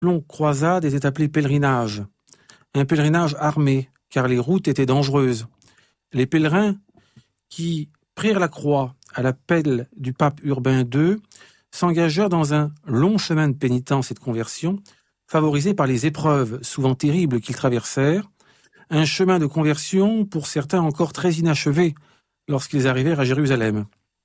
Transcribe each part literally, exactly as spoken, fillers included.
longue croisade était appelée pèlerinage. Un pèlerinage armé, car les routes étaient dangereuses. Les pèlerins qui prirent la croix à l'appel du pape Urbain deux s'engagèrent dans un long chemin de pénitence et de conversion, favorisé par les épreuves souvent terribles qu'ils traversèrent, un chemin de conversion pour certains encore très inachevé lorsqu'ils arrivèrent à Jérusalem.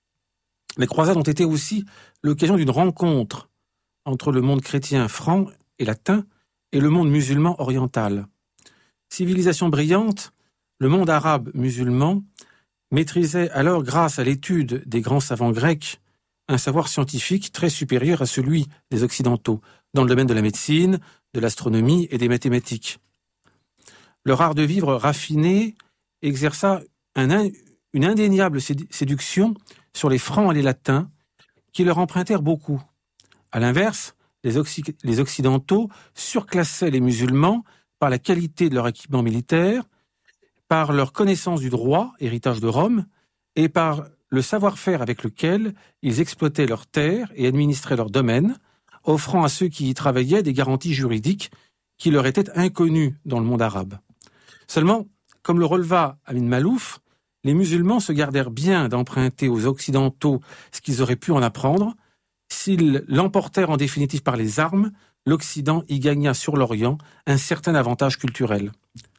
Les croisades ont été aussi l'occasion d'une rencontre entre le monde chrétien franc et latin et le monde musulman oriental. Civilisation brillante, le monde arabe musulman maîtrisait alors, grâce à l'étude des grands savants grecs, un savoir scientifique très supérieur à celui des Occidentaux, dans le domaine de la médecine, de l'astronomie et des mathématiques. Leur art de vivre raffiné exerça un, une indéniable séduction sur les Francs et les Latins, qui leur empruntèrent beaucoup. À l'inverse, les, Occ- les Occidentaux surclassaient les musulmans par la qualité de leur équipement militaire, par leur connaissance du droit, héritage de Rome, et par le savoir-faire avec lequel ils exploitaient leurs terres et administraient leurs domaines, offrant à ceux qui y travaillaient des garanties juridiques qui leur étaient inconnues dans le monde arabe. Seulement, comme le releva Amin Malouf, les musulmans se gardèrent bien d'emprunter aux Occidentaux ce qu'ils auraient pu en apprendre. S'ils l'emportèrent en définitive par les armes, l'Occident y gagna sur l'Orient un certain avantage culturel.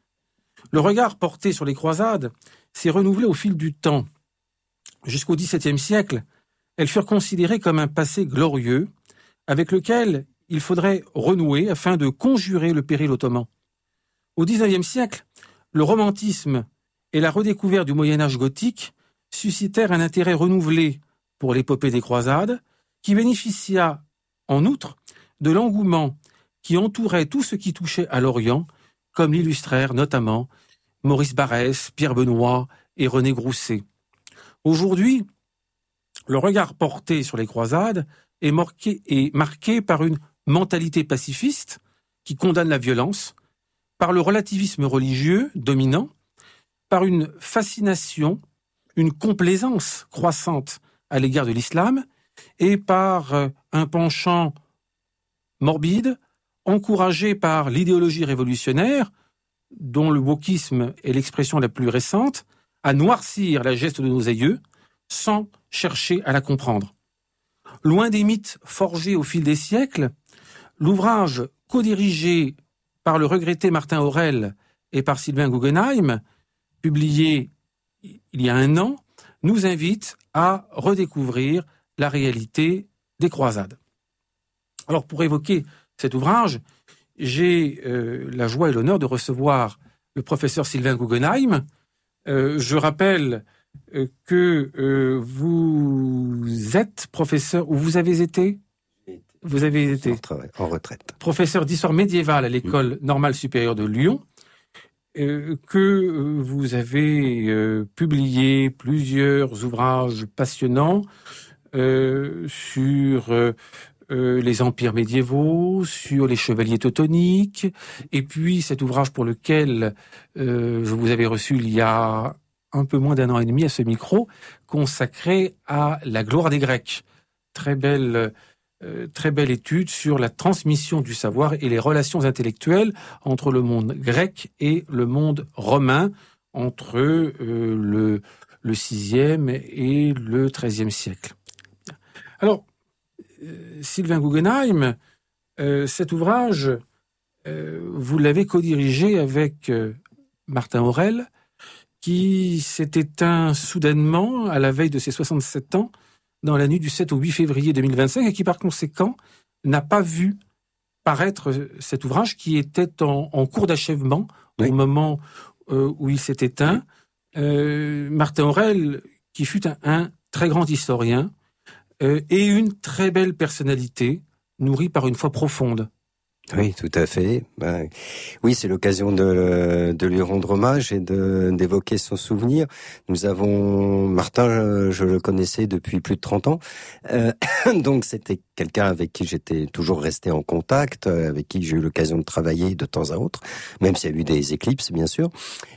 Le regard porté sur les croisades s'est renouvelé au fil du temps. Jusqu'au dix-septième siècle, elles furent considérées comme un passé glorieux avec lequel il faudrait renouer afin de conjurer le péril ottoman. Au dix-neuvième siècle, le romantisme et la redécouverte du Moyen-Âge gothique suscitèrent un intérêt renouvelé pour l'épopée des croisades, qui bénéficia, en outre, de l'engouement qui entourait tout ce qui touchait à l'Orient, comme l'illustrèrent notamment Maurice Barrès, Pierre Benoît et René Grousset. Aujourd'hui, le regard porté sur les croisades est marqué, est marqué par une mentalité pacifiste qui condamne la violence, par le relativisme religieux dominant, par une fascination, une complaisance croissante à l'égard de l'islam et par un penchant morbide, encouragé par l'idéologie révolutionnaire, dont le wokisme est l'expression la plus récente, à noircir la geste de nos aïeux sans chercher à la comprendre. Loin des mythes forgés au fil des siècles, l'ouvrage co-dirigé par le regretté Martin Aurel et par Sylvain Guggenheim, publié il y a un an, nous invite à redécouvrir la réalité des croisades. Alors, pour évoquer cet ouvrage, j'ai euh, la joie et l'honneur de recevoir le professeur Sylvain Guggenheim. Euh, je rappelle euh, que euh, vous êtes professeur, ou vous avez été Vous avez été en retraite. Professeur d'histoire médiévale à l'École mmh. normale supérieure de Lyon, euh, que vous avez euh, publié plusieurs ouvrages passionnants euh, sur euh, euh, les empires médiévaux, sur les chevaliers teutoniques, et puis cet ouvrage pour lequel euh, je vous avais reçu il y a un peu moins d'un an et demi à ce micro, consacré à la gloire des Grecs. Très belle... Euh, très belle étude sur la transmission du savoir et les relations intellectuelles entre le monde grec et le monde romain, entre euh, le, le sixième et le treizième siècle. Alors, euh, Sylvain Guggenheim, euh, cet ouvrage, euh, vous l'avez co-dirigé avec euh, Martin Aurel, qui s'est éteint soudainement à la veille de ses soixante-sept ans, dans la nuit du sept au huit février deux mille vingt-cinq, et qui par conséquent n'a pas vu paraître cet ouvrage qui était en, en cours d'achèvement oui. au moment euh, où il s'est éteint. Euh, Martin Aurel, qui fut un, un très grand historien euh, et une très belle personnalité, nourrie par une foi profonde. Oui, tout à fait. Ben, oui, c'est l'occasion de, de lui rendre hommage et de, d'évoquer son souvenir. Nous avons, Martin, je, je le connaissais depuis plus de trente ans, euh, donc c'était quelqu'un avec qui j'étais toujours resté en contact, avec qui j'ai eu l'occasion de travailler de temps à autre, même s'il y a eu des éclipses, bien sûr.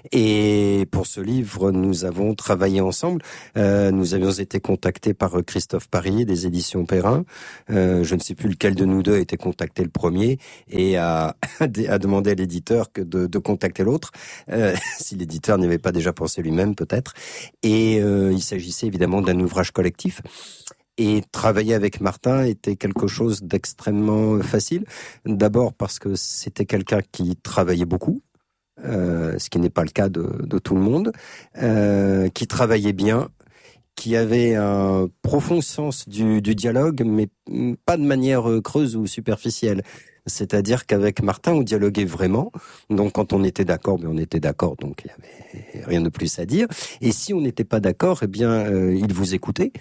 Et pour ce livre, nous avons travaillé ensemble. Euh, nous avions été contactés par Christophe Parillet des éditions Perrin. Euh, je ne sais plus lequel de nous deux a été contacté le premier. et à, à demander à l'éditeur que de, de contacter l'autre, euh, si l'éditeur n'y avait pas déjà pensé lui-même peut-être. Et euh, il s'agissait évidemment d'un ouvrage collectif. Et travailler avec Martin était quelque chose d'extrêmement facile. D'abord parce que c'était quelqu'un qui travaillait beaucoup, euh, ce qui n'est pas le cas de, de tout le monde, euh, qui travaillait bien, qui avait un profond sens du, du dialogue, mais pas de manière creuse ou superficielle. C'est-à-dire qu'avec Martin, on dialoguait vraiment. Donc, quand on était d'accord, mais on était d'accord, donc il y avait rien de plus à dire. Et si on n'était pas d'accord, eh bien, euh, il vous écoutait.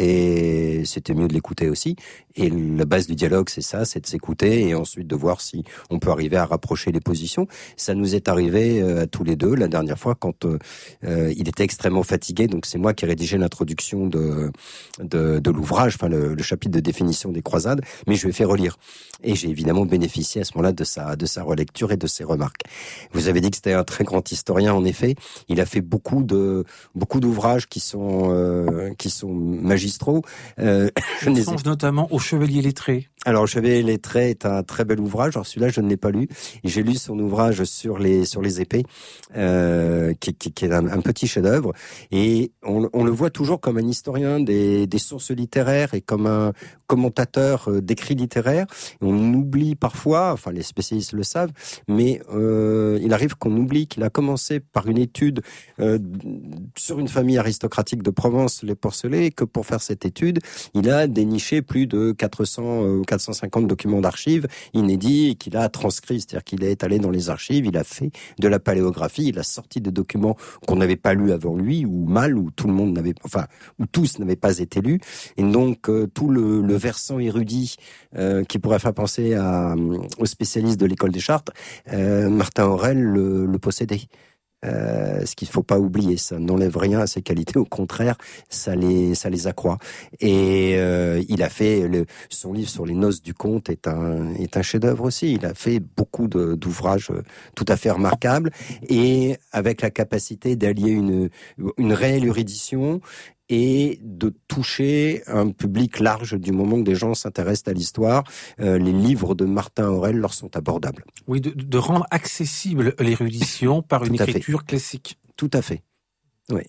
Et c'était mieux de l'écouter aussi. Et la base du dialogue, c'est ça, c'est de s'écouter et ensuite de voir si on peut arriver à rapprocher les positions. Ça nous est arrivé à tous les deux la dernière fois quand euh, il était extrêmement fatigué. Donc c'est moi qui ai rédigé l'introduction de de, de l'ouvrage, enfin le, le chapitre de définition des croisades, mais je lui ai fait relire. Et j'ai évidemment bénéficié à ce moment-là de sa de sa relecture et de ses remarques. Vous avez dit que c'était un très grand historien, en effet. Il a fait beaucoup de beaucoup d'ouvrages qui sont euh, qui sont magistraux. Euh, je je songe ai... notamment au Chevalier lettré. Alors, le Chevalier lettré est un très bel ouvrage. Alors, celui-là, je ne l'ai pas lu. J'ai lu son ouvrage sur les sur les épées, euh, qui, qui, qui est un, un petit chef-d'œuvre. Et on, on le voit toujours comme un historien des, des sources littéraires et comme un commentateur d'écrits littéraires. Et on oublie parfois, enfin les spécialistes le savent, mais euh, il arrive qu'on oublie qu'il a commencé par une étude euh, sur une famille aristocratique de Provence, les Porcelets, et que pour faire cette étude, il a déniché plus de quatre cents ou quatre cent cinquante documents d'archives inédits qu'il a transcrits, c'est-à-dire qu'il est allé dans les archives, il a fait de la paléographie, il a sorti des documents qu'on n'avait pas lus avant lui, ou mal, ou tout le monde n'avait, enfin, ou tous n'avaient pas été lus, et donc euh, tout le, le versant érudit euh, qui pourrait faire penser à, aux spécialistes de l'école des Chartes, euh, Martin Aurèle le, le possédait. Euh, ce qu'il faut pas oublier, ça n'enlève rien à ses qualités, au contraire, ça les ça les accroît. Et euh, il a fait le, son livre sur les noces du comte est un est un chef-d'œuvre aussi. Il a fait beaucoup de, d'ouvrages tout à fait remarquables et avec la capacité d'allier une une réelle érudition et de toucher un public large du moment que des gens s'intéressent à l'histoire. Euh, les livres de Martin Aurèle leur sont abordables. Oui, de, de rendre accessible l'érudition par une écriture classique. Tout à fait, oui.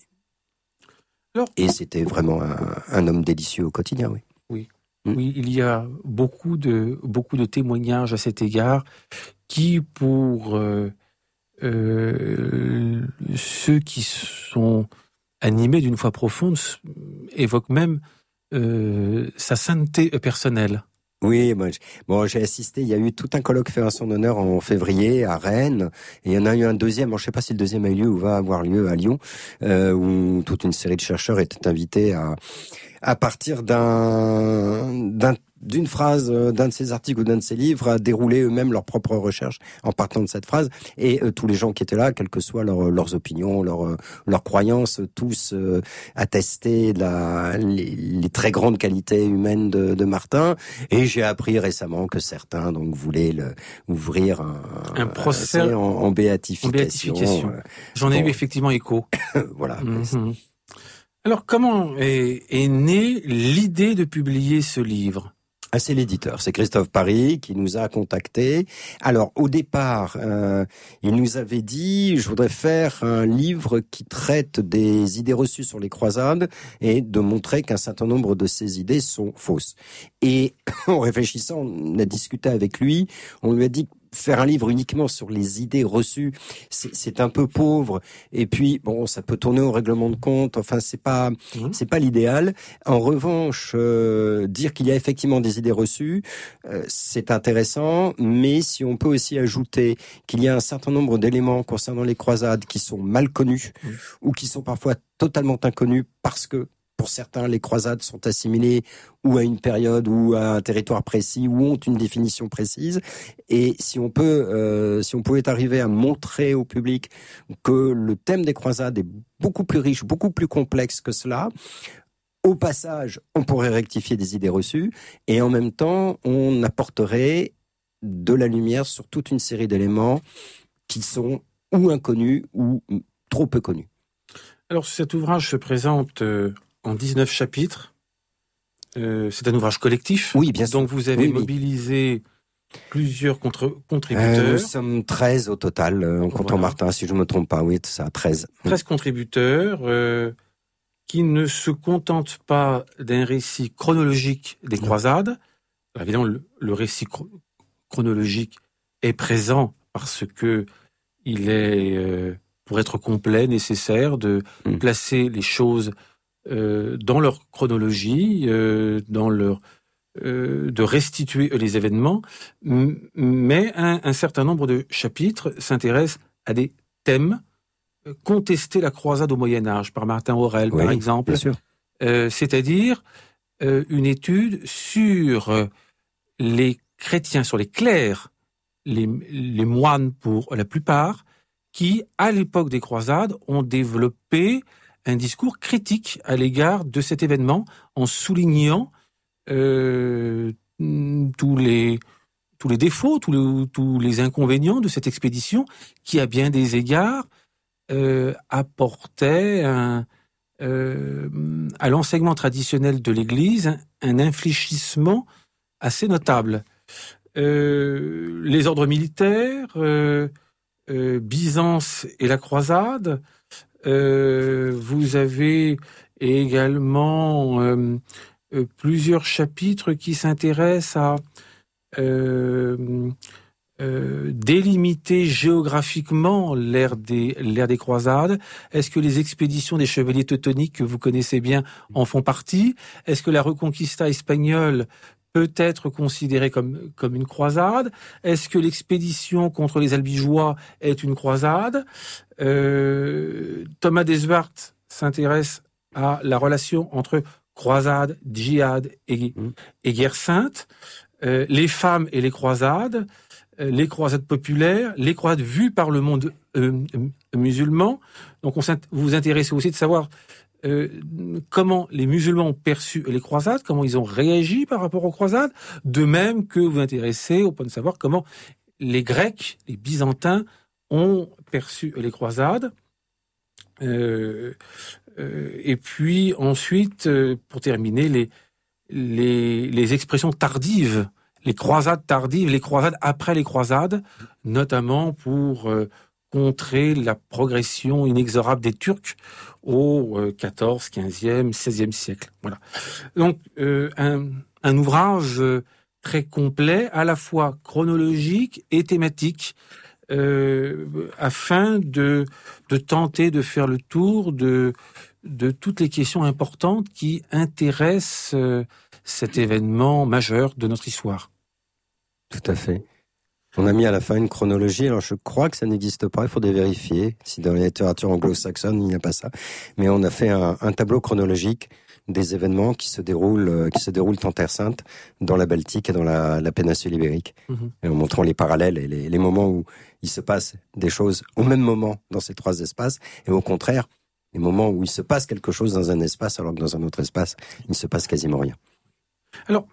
Alors, et c'était vraiment un, un homme délicieux au quotidien, oui. Oui, mmh. oui, il y a beaucoup de, beaucoup de témoignages à cet égard qui, pour euh, euh, ceux qui sont animé d'une foi profonde, évoque même euh, sa sainteté personnelle. Oui, moi, bon, j'ai assisté, il y a eu tout un colloque fait à son honneur en février à Rennes, et il y en a eu un deuxième, bon, je ne sais pas si le deuxième a eu lieu ou va avoir lieu à Lyon, euh, où toute une série de chercheurs étaient invités à, à partir d'un, d'un d'une phrase d'un de ses articles ou d'un de ses livres, à dérouler eux-mêmes leurs propres recherches en partant de cette phrase. Et euh, tous les gens qui étaient là, quelles que soient leur, leurs opinions, leurs, leurs croyances, tous euh, attestaient la, les, les très grandes qualités humaines de, de Martin. Et j'ai appris récemment que certains donc voulaient le, ouvrir un, un procès en, en béatification. En béatification. J'en ai bon. eu effectivement écho. Voilà. Mm-hmm. Alors, comment est, est née l'idée de publier ce livre ? Ah, c'est l'éditeur, c'est Christophe Paris qui nous a contactés. Alors au départ, euh, il nous avait dit, je voudrais faire un livre qui traite des idées reçues sur les croisades et de montrer qu'un certain nombre de ces idées sont fausses. Et en réfléchissant, on a discuté avec lui, on lui a dit faire un livre uniquement sur les idées reçues, c'est, c'est un peu pauvre. Et puis, bon, ça peut tourner au règlement de compte. Enfin, c'est pas, mmh. c'est pas l'idéal. En revanche, euh, dire qu'il y a effectivement des idées reçues, euh, c'est intéressant. Mais si on peut aussi ajouter qu'il y a un certain nombre d'éléments concernant les croisades qui sont mal connus mmh. ou qui sont parfois totalement inconnus parce que pour certains, les croisades sont assimilées ou à une période ou à un territoire précis ou ont une définition précise. Et si on peut, euh, si on pouvait arriver à montrer au public que le thème des croisades est beaucoup plus riche, beaucoup plus complexe que cela, au passage, on pourrait rectifier des idées reçues et en même temps, on apporterait de la lumière sur toute une série d'éléments qui sont ou inconnus ou trop peu connus. Alors, cet ouvrage se présente euh, en dix-neuf chapitres. Euh, c'est un ouvrage collectif. Oui, bien sûr. Donc, vous avez oui, mobilisé plusieurs contre- contributeurs. Euh, nous sommes treize au total, euh, en comptant Voilà. Martin, si je ne me trompe pas. Oui, c'est ça, treize. treize contributeurs euh, qui ne se contentent pas d'un récit chronologique des croisades. Alors, évidemment, le, le récit chro- chronologique est présent parce que il est, euh, pour être complet, nécessaire de Mm. placer les choses euh, dans leur chronologie, euh, dans leur euh, de restituer les événements, m- mais un, un certain nombre de chapitres s'intéressent à des thèmes. Euh, Contester la croisade au Moyen Âge par Martin Aurèle, Oui, par exemple, bien sûr. euh, c'est-à-dire euh, une étude sur euh, les chrétiens, sur les clercs, les, les moines pour la plupart, qui, à l'époque des croisades, ont développé un discours critique à l'égard de cet événement en soulignant euh, tous les tous les défauts, tous les, tous les inconvénients de cette expédition, qui à bien des égards euh, apportait un, euh, à l'enseignement traditionnel de l'Église un infléchissement assez notable. Euh, les ordres militaires, euh, euh, Byzance et la croisade, euh, vous avez également euh, euh, plusieurs chapitres qui s'intéressent à euh, euh, délimiter géographiquement l'ère des, l'ère des croisades. Est-ce que les expéditions des chevaliers teutoniques que vous connaissez bien en font partie? Est-ce que la Reconquista espagnole peut être considérée comme, comme une croisade? Est-ce que l'expédition contre les Albigeois est une croisade? euh, Thomas Desbarth s'intéresse à la relation entre croisade, djihad et, Mm. et guerre sainte. Euh, les femmes et les croisades, euh, les croisades populaires, les croisades vues par le monde euh, euh, musulman. Donc, on vous vous intéressez aussi de savoir euh, comment les musulmans ont perçu les croisades, comment ils ont réagi par rapport aux croisades, de même que vous vous intéressez au point de savoir comment les Grecs, les Byzantins ont perçu les croisades. Euh, euh, et puis ensuite, euh, pour terminer, les Les, les expressions tardives, les croisades tardives, les croisades après les croisades, notamment pour euh, contrer la progression inexorable des Turcs au euh, quatorzième, quinzième, seizième siècle. Voilà. Donc euh, un, un ouvrage euh, très complet, à la fois chronologique et thématique, euh, afin de, de tenter de faire le tour de de toutes les questions importantes qui intéressent euh, cet événement majeur de notre histoire. Tout à fait. On a mis à la fin une chronologie, alors je crois que ça n'existe pas, il faudrait vérifier si dans la littérature anglo-saxonne il n'y a pas ça, mais on a fait un, un tableau chronologique des événements qui se déroulent, euh, qui se déroulent en Terre Sainte, dans la Baltique et dans la, la péninsule ibérique, Mm-hmm. et en montrant les parallèles et les, les moments où il se passe des choses au même moment dans ces trois espaces, et au contraire, les moments où il se passe quelque chose dans un espace alors que dans un autre espace, il ne se passe quasiment rien. Alors,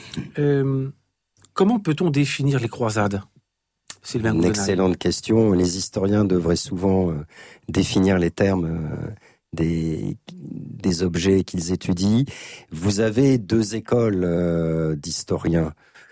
euh, comment peut-on définir les croisades, Sylvain Une Goudenheim? excellente question. Les historiens devraient souvent euh, définir les termes euh, des, des objets qu'ils étudient. Vous avez deux écoles euh, d'historiens.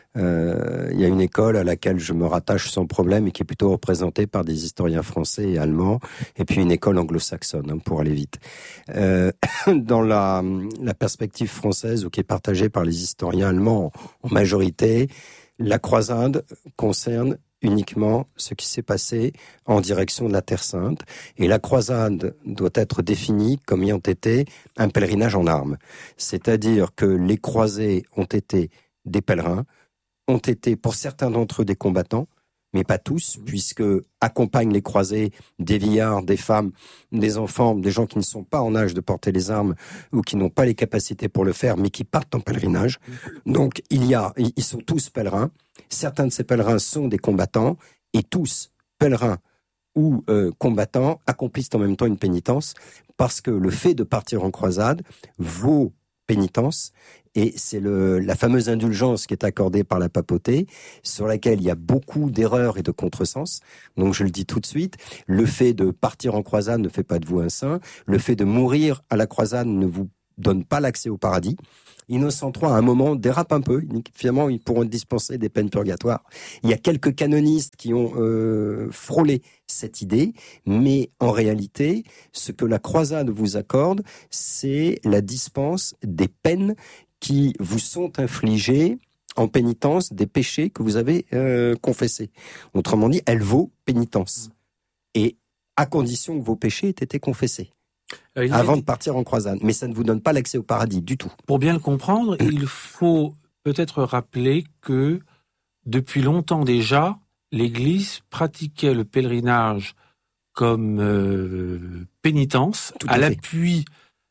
Euh, il y a une école à laquelle je me rattache sans problème et qui est plutôt représentée par des historiens français et allemands, et puis une école anglo-saxonne, hein, pour aller vite. Euh, dans la, la perspective française, ou qui est partagée par les historiens allemands en majorité, la croisade concerne uniquement ce qui s'est passé en direction de la Terre Sainte, et la croisade doit être définie comme ayant été un pèlerinage en armes. C'est-à-dire que les croisés ont été des pèlerins, ont été pour certains d'entre eux des combattants, mais pas tous, puisque accompagnent les croisés des vieillards, des femmes, des enfants, des gens qui ne sont pas en âge de porter les armes ou qui n'ont pas les capacités pour le faire, mais qui partent en pèlerinage. Donc il y a, ils sont tous pèlerins. Certains de ces pèlerins sont des combattants, et tous, pèlerins ou euh, combattants, accomplissent en même temps une pénitence, parce que le fait de partir en croisade vaut pénitence, et c'est le, la fameuse indulgence qui est accordée par la papauté, sur laquelle il y a beaucoup d'erreurs et de contresens. Donc je le dis tout de suite, le fait de partir en croisade ne fait pas de vous un saint, le fait de mourir à la croisade ne vous donne pas l'accès au paradis. Innocent trois, à un moment, dérape un peu. Finalement, ils pourront dispenser des peines purgatoires. Il y a quelques canonistes qui ont euh, frôlé cette idée, mais en réalité, ce que la croisade vous accorde, c'est la dispense des peines qui vous sont infligées en pénitence des péchés que vous avez euh, confessés. Autrement dit, elle vaut pénitence. Et à condition que vos péchés aient été confessés. Euh, avant de partir en croisade. Mais ça ne vous donne pas l'accès au paradis du tout. Pour bien le comprendre, il faut peut-être rappeler que depuis longtemps déjà, l'Église pratiquait le pèlerinage comme euh, pénitence à, à l'appui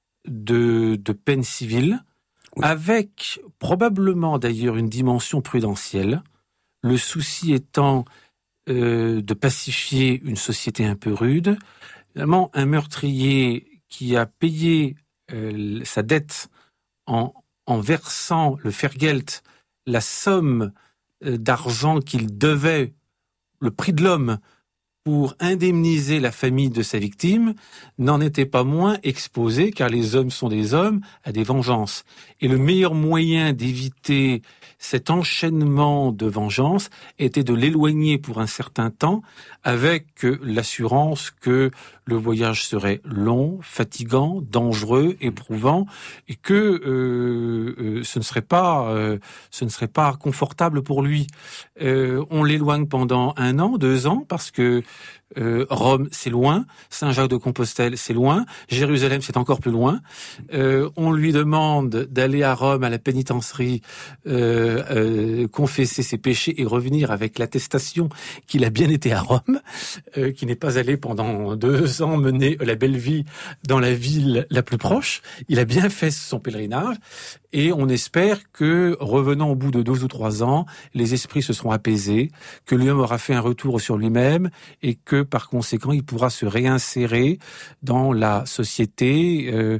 de, de peines civiles, oui. avec probablement d'ailleurs une dimension prudentielle, le souci étant euh, de pacifier une société un peu rude. Finalement, un meurtrier qui a payé euh, sa dette en, en versant le Fergeld, la somme euh, d'argent qu'il devait, le prix de l'homme, pour indemniser la famille de sa victime, n'en était pas moins exposé, car les hommes sont des hommes, à des vengeances. Et le meilleur moyen d'éviter cet enchaînement de vengeance était de l'éloigner pour un certain temps, avec l'assurance que le voyage serait long, fatigant, dangereux, éprouvant, et que euh, euh, ce ne serait pas, euh, ce ne serait pas confortable pour lui. Euh, on l'éloigne pendant un an, deux ans, parce que Euh, Rome, c'est loin. Saint-Jacques-de-Compostelle, c'est loin. Jérusalem, c'est encore plus loin. Euh, on lui demande d'aller à Rome, à la pénitencerie, euh, euh, confesser ses péchés et revenir avec l'attestation qu'il a bien été à Rome, euh, qu'il n'est pas allé pendant deux ans mener la belle vie dans la ville la plus proche. Il a bien fait son pèlerinage. Et on espère que, revenant au bout de deux ou trois ans, les esprits se seront apaisés, que l'homme aura fait un retour sur lui-même et que, par conséquent, il pourra se réinsérer dans la société euh,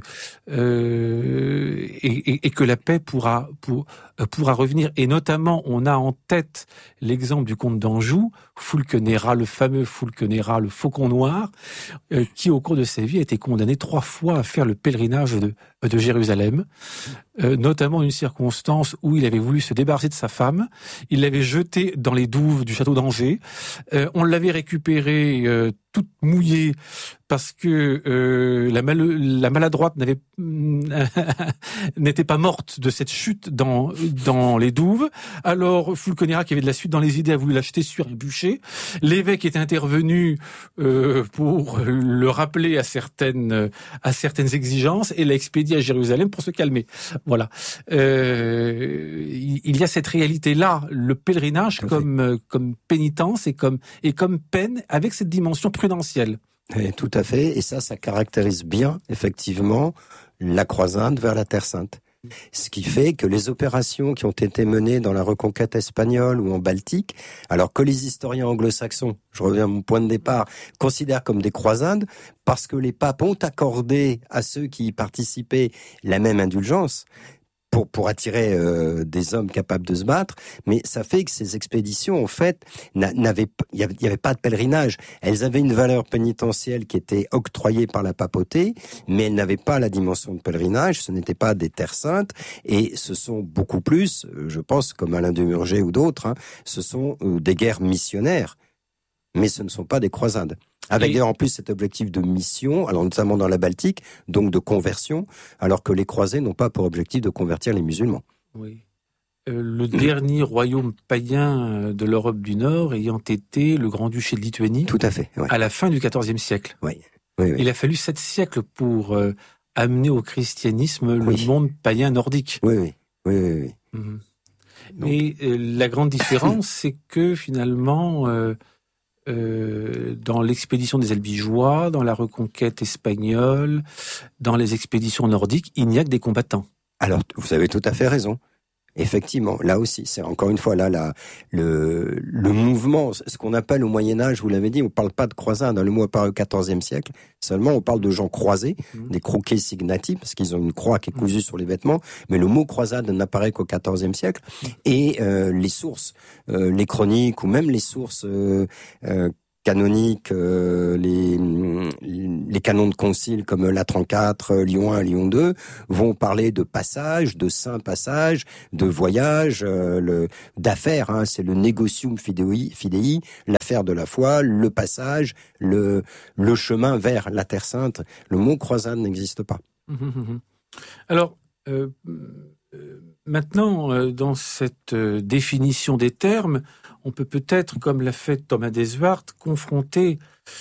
euh, et, et, et que la paix pourra, pour, pourra revenir. Et notamment, on a en tête l'exemple du comte d'Anjou, Fulkenera, le fameux Fulkenera, le faucon noir, euh, qui, au cours de sa vie, a été condamné trois fois à faire le pèlerinage de, de Jérusalem. Euh, notamment une circonstance où il avait voulu se débarrasser de sa femme, il l'avait jetée dans les douves du château d'Angers, euh, on l'avait récupérée euh, toute mouillée parce que euh, la, mal, la maladroite n'avait n'était pas morte de cette chute dans dans les douves. Alors Fulconera, qui avait de la suite dans les idées, a voulu l'acheter sur un bûcher. L'évêque est intervenu euh, pour le rappeler à certaines à certaines exigences et l'a expédié à Jérusalem pour se calmer. Voilà. Euh, il y a cette réalité-là, le pèlerinage comme comme pénitence et comme et comme peine avec cette dimension prudentielle. Et tout à fait. Et ça, ça caractérise bien, effectivement, la croisade vers la Terre Sainte. Ce qui fait que les opérations qui ont été menées dans la reconquête espagnole ou en Baltique, alors que les historiens anglo-saxons, je reviens à mon point de départ, considèrent comme des croisades, parce que les papes ont accordé à ceux qui y participaient la même indulgence, pour pour attirer euh, des hommes capables de se battre, mais ça fait que ces expéditions, en fait, n'avaient, il y avait, y avait pas de pèlerinage. Elles avaient une valeur pénitentielle qui était octroyée par la papauté, mais elles n'avaient pas la dimension de pèlerinage. Ce n'étaient pas des terres saintes, et ce sont beaucoup plus, je pense, comme Alain de Murger ou d'autres, hein, ce sont euh, des guerres missionnaires, mais ce ne sont pas des croisades. Avec d'ailleurs en plus cet objectif de mission, alors notamment dans la Baltique, donc de conversion, alors que les croisés n'ont pas pour objectif de convertir les musulmans. Oui. Euh, le dernier royaume païen de l'Europe du Nord ayant été le Grand-Duché de Lituanie. Tout à fait. Ouais. À la fin du quatorzième siècle. Oui. Oui, oui. Il a fallu sept siècles pour euh, amener au christianisme le oui. monde païen nordique. Oui, oui, oui, oui. oui. Mmh. Mais euh, la grande différence, c'est que finalement. Euh, Euh, dans l'expédition des Albigeois, dans la reconquête espagnole, dans les expéditions nordiques, il n'y a que des combattants. Alors, vous avez tout à fait raison. Effectivement, là aussi, c'est encore une fois là, là le, le mouvement, ce qu'on appelle au Moyen-Âge, vous l'avez dit, on parle pas de croisade, le mot apparaît au quatorzième siècle, seulement on parle de gens croisés, mmh. des croquets signati, parce qu'ils ont une croix qui est cousue mmh. sur les vêtements, mais le mot croisade n'apparaît qu'au quatorzième siècle, mmh. et euh, les sources, euh, les chroniques, ou même les sources euh, euh, canoniques, euh, les, les canons de concile comme Latran quatre, Lyon un, Lyon deux, vont parler de passage, de saint passage, de voyage, euh, le, d'affaires. Hein, c'est le negocium fidei, fidei, l'affaire de la foi, le passage, le, le chemin vers la Terre Sainte. Le mot croisade n'existe pas. Alors, euh, maintenant, euh, dans cette euh, définition des termes, on peut peut-être, comme l'a fait Thomas Deswart, confronter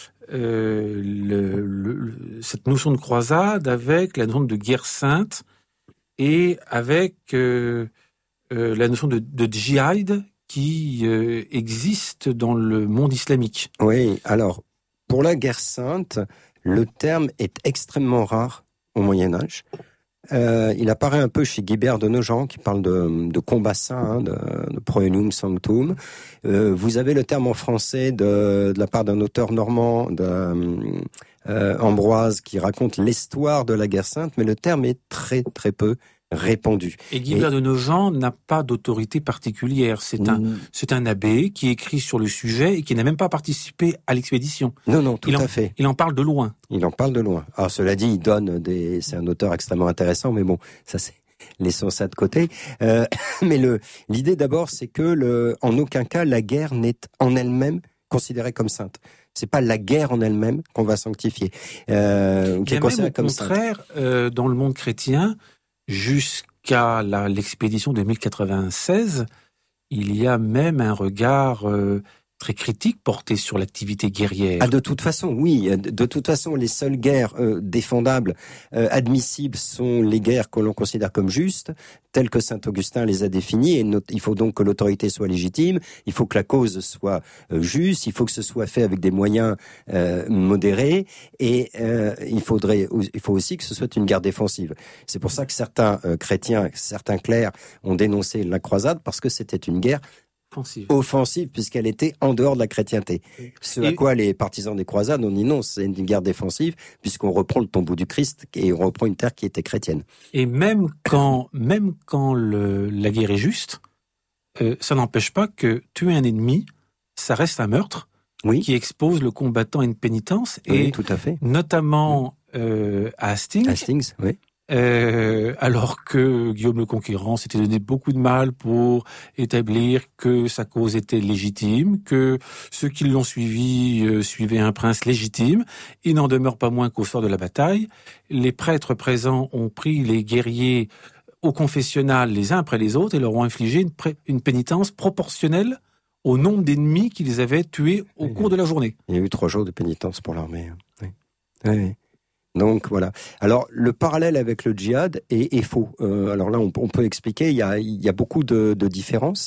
euh, le, le, cette notion de croisade avec la notion de guerre sainte et avec euh, euh, la notion de, de djihad qui euh, existe dans le monde islamique. Oui, alors, pour la guerre sainte, le terme est extrêmement rare au Moyen-Âge. Euh, il apparaît un peu chez Guibert de Nogent, qui parle de, de combat saint, hein, de, de proelium sanctum. Euh, vous avez le terme en français de, de la part d'un auteur normand, de, euh, Ambroise, qui raconte l'histoire de la guerre sainte, mais le terme est très très peu répandu. Et Guibert Et... de Nogent n'a pas d'autorité particulière. C'est un, mmh. c'est un abbé qui écrit sur le sujet et qui n'a même pas participé à l'expédition. Non, non, tout il à en, fait. Il en parle de loin. Il en parle de loin. Alors, cela dit, il donne des, c'est un auteur extrêmement intéressant, mais bon, ça c'est, laissons ça de côté. Euh, mais le, l'idée d'abord, c'est que le, en aucun cas, la guerre n'est en elle-même considérée comme sainte. C'est pas la guerre en elle-même qu'on va sanctifier. Euh, qui est considérée comme sainte. Au contraire, euh, dans le monde chrétien, jusqu'à la, l'expédition de mille quatre-vingt-seize, il y a même un regard euh, très critique porté sur l'activité guerrière. Ah, de toute façon, oui. De toute façon, les seules guerres euh, défendables, euh, admissibles, sont les guerres que l'on considère comme justes, telles que saint Augustin les a définies. Et not- il faut donc que l'autorité soit légitime, il faut que la cause soit euh, juste, il faut que ce soit fait avec des moyens euh, modérés, et euh, il faudrait, il faut aussi que ce soit une guerre défensive. C'est pour ça que certains euh, chrétiens, certains clercs ont dénoncé la croisade, parce que c'était une guerre offensive, offensive puisqu'elle était en dehors de la chrétienté. Ce et... à quoi les partisans des croisades ont dit non, c'est une guerre défensive, puisqu'on reprend le tombeau du Christ et on reprend une terre qui était chrétienne. Et même quand, même quand le, la guerre est juste, euh, ça n'empêche pas que tuer un ennemi, ça reste un meurtre, oui, qui expose le combattant à une pénitence. Oui, et tout à fait. Notamment euh, à Hastings. Hastings, oui. Euh, alors que Guillaume le Conquérant s'était donné beaucoup de mal pour établir que sa cause était légitime, que ceux qui l'ont suivi euh, suivaient un prince légitime. Il n'en demeure pas moins qu'au soir de la bataille, les prêtres présents ont pris les guerriers au confessionnal les uns après les autres et leur ont infligé une, pré- une pénitence proportionnelle au nombre d'ennemis qu'ils avaient tués au oui, cours de la journée. Il y a eu trois jours de pénitence pour l'armée. Oui. Oui. Donc voilà. Alors le parallèle avec le djihad est, est faux. Euh, alors là, on, on peut expliquer. Il y a, il y a beaucoup de, de différences.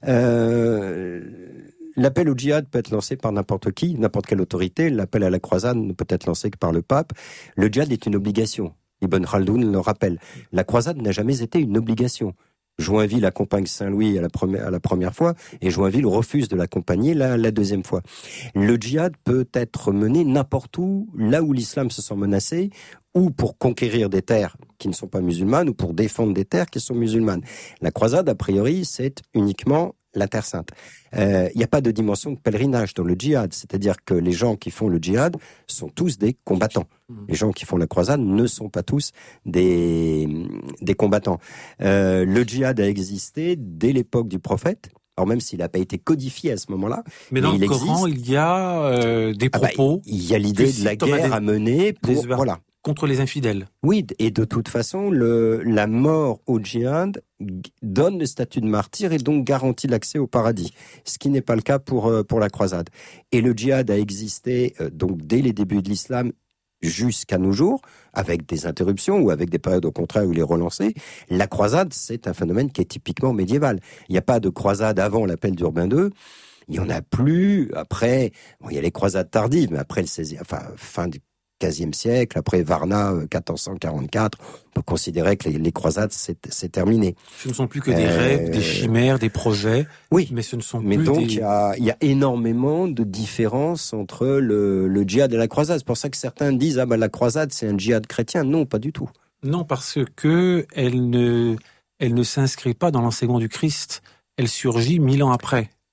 Euh, l'appel au djihad peut être lancé par n'importe qui, n'importe quelle autorité. L'appel à la croisade ne peut être lancé que par le pape. Le djihad est une obligation. Ibn Khaldoun le rappelle. La croisade n'a jamais été une obligation. Joinville accompagne Saint-Louis à la première, à la première fois, et Joinville refuse de l'accompagner la, la deuxième fois. Le djihad peut être mené n'importe où, là où l'islam se sent menacé, ou pour conquérir des terres qui ne sont pas musulmanes, ou pour défendre des terres qui sont musulmanes. La croisade, a priori, c'est uniquement la Terre Sainte. Il euh, n'y a pas de dimension de pèlerinage dans le djihad, c'est-à-dire que les gens qui font le djihad sont tous des combattants. Les gens qui font la croisade ne sont pas tous des, des combattants. Euh, le djihad a existé dès l'époque du prophète, alors même s'il n'a pas été codifié à ce moment-là. Mais dans mais le il Coran, existe. il y a euh, des propos. Ah bah, il y a l'idée de la guerre à mener pour, voilà. contre les infidèles. Oui, et de toute façon, le, la mort au djihad donne le statut de martyr et donc garantit l'accès au paradis, ce qui n'est pas le cas pour, pour la croisade. Et le djihad a existé donc dès les débuts de l'islam jusqu'à nos jours, avec des interruptions ou avec des périodes au contraire où il est relancé. La croisade, c'est un phénomène qui est typiquement médiéval. Il n'y a pas de croisade avant l'appel d'Urbain deux. Il n'y en a plus. Après, bon, il y a les croisades tardives, mais après le seizième, enfin, fin du quinzième siècle, après Varna, quatorze cent quarante-quatre, on peut considérer que les, les croisades, c'est, c'est terminé. Ce ne sont plus que des euh, rêves, des chimères, des projets. Oui, mais ce ne sont mais plus donc, des... il y a, il y a énormément de différences entre le, le djihad et la croisade. C'est pour ça que certains disent, ah ben, la croisade, c'est un djihad chrétien. Non, pas du tout. Non, parce que elle ne, elle ne s'inscrit pas dans l'enseignement du Christ. Elle surgit mille ans après.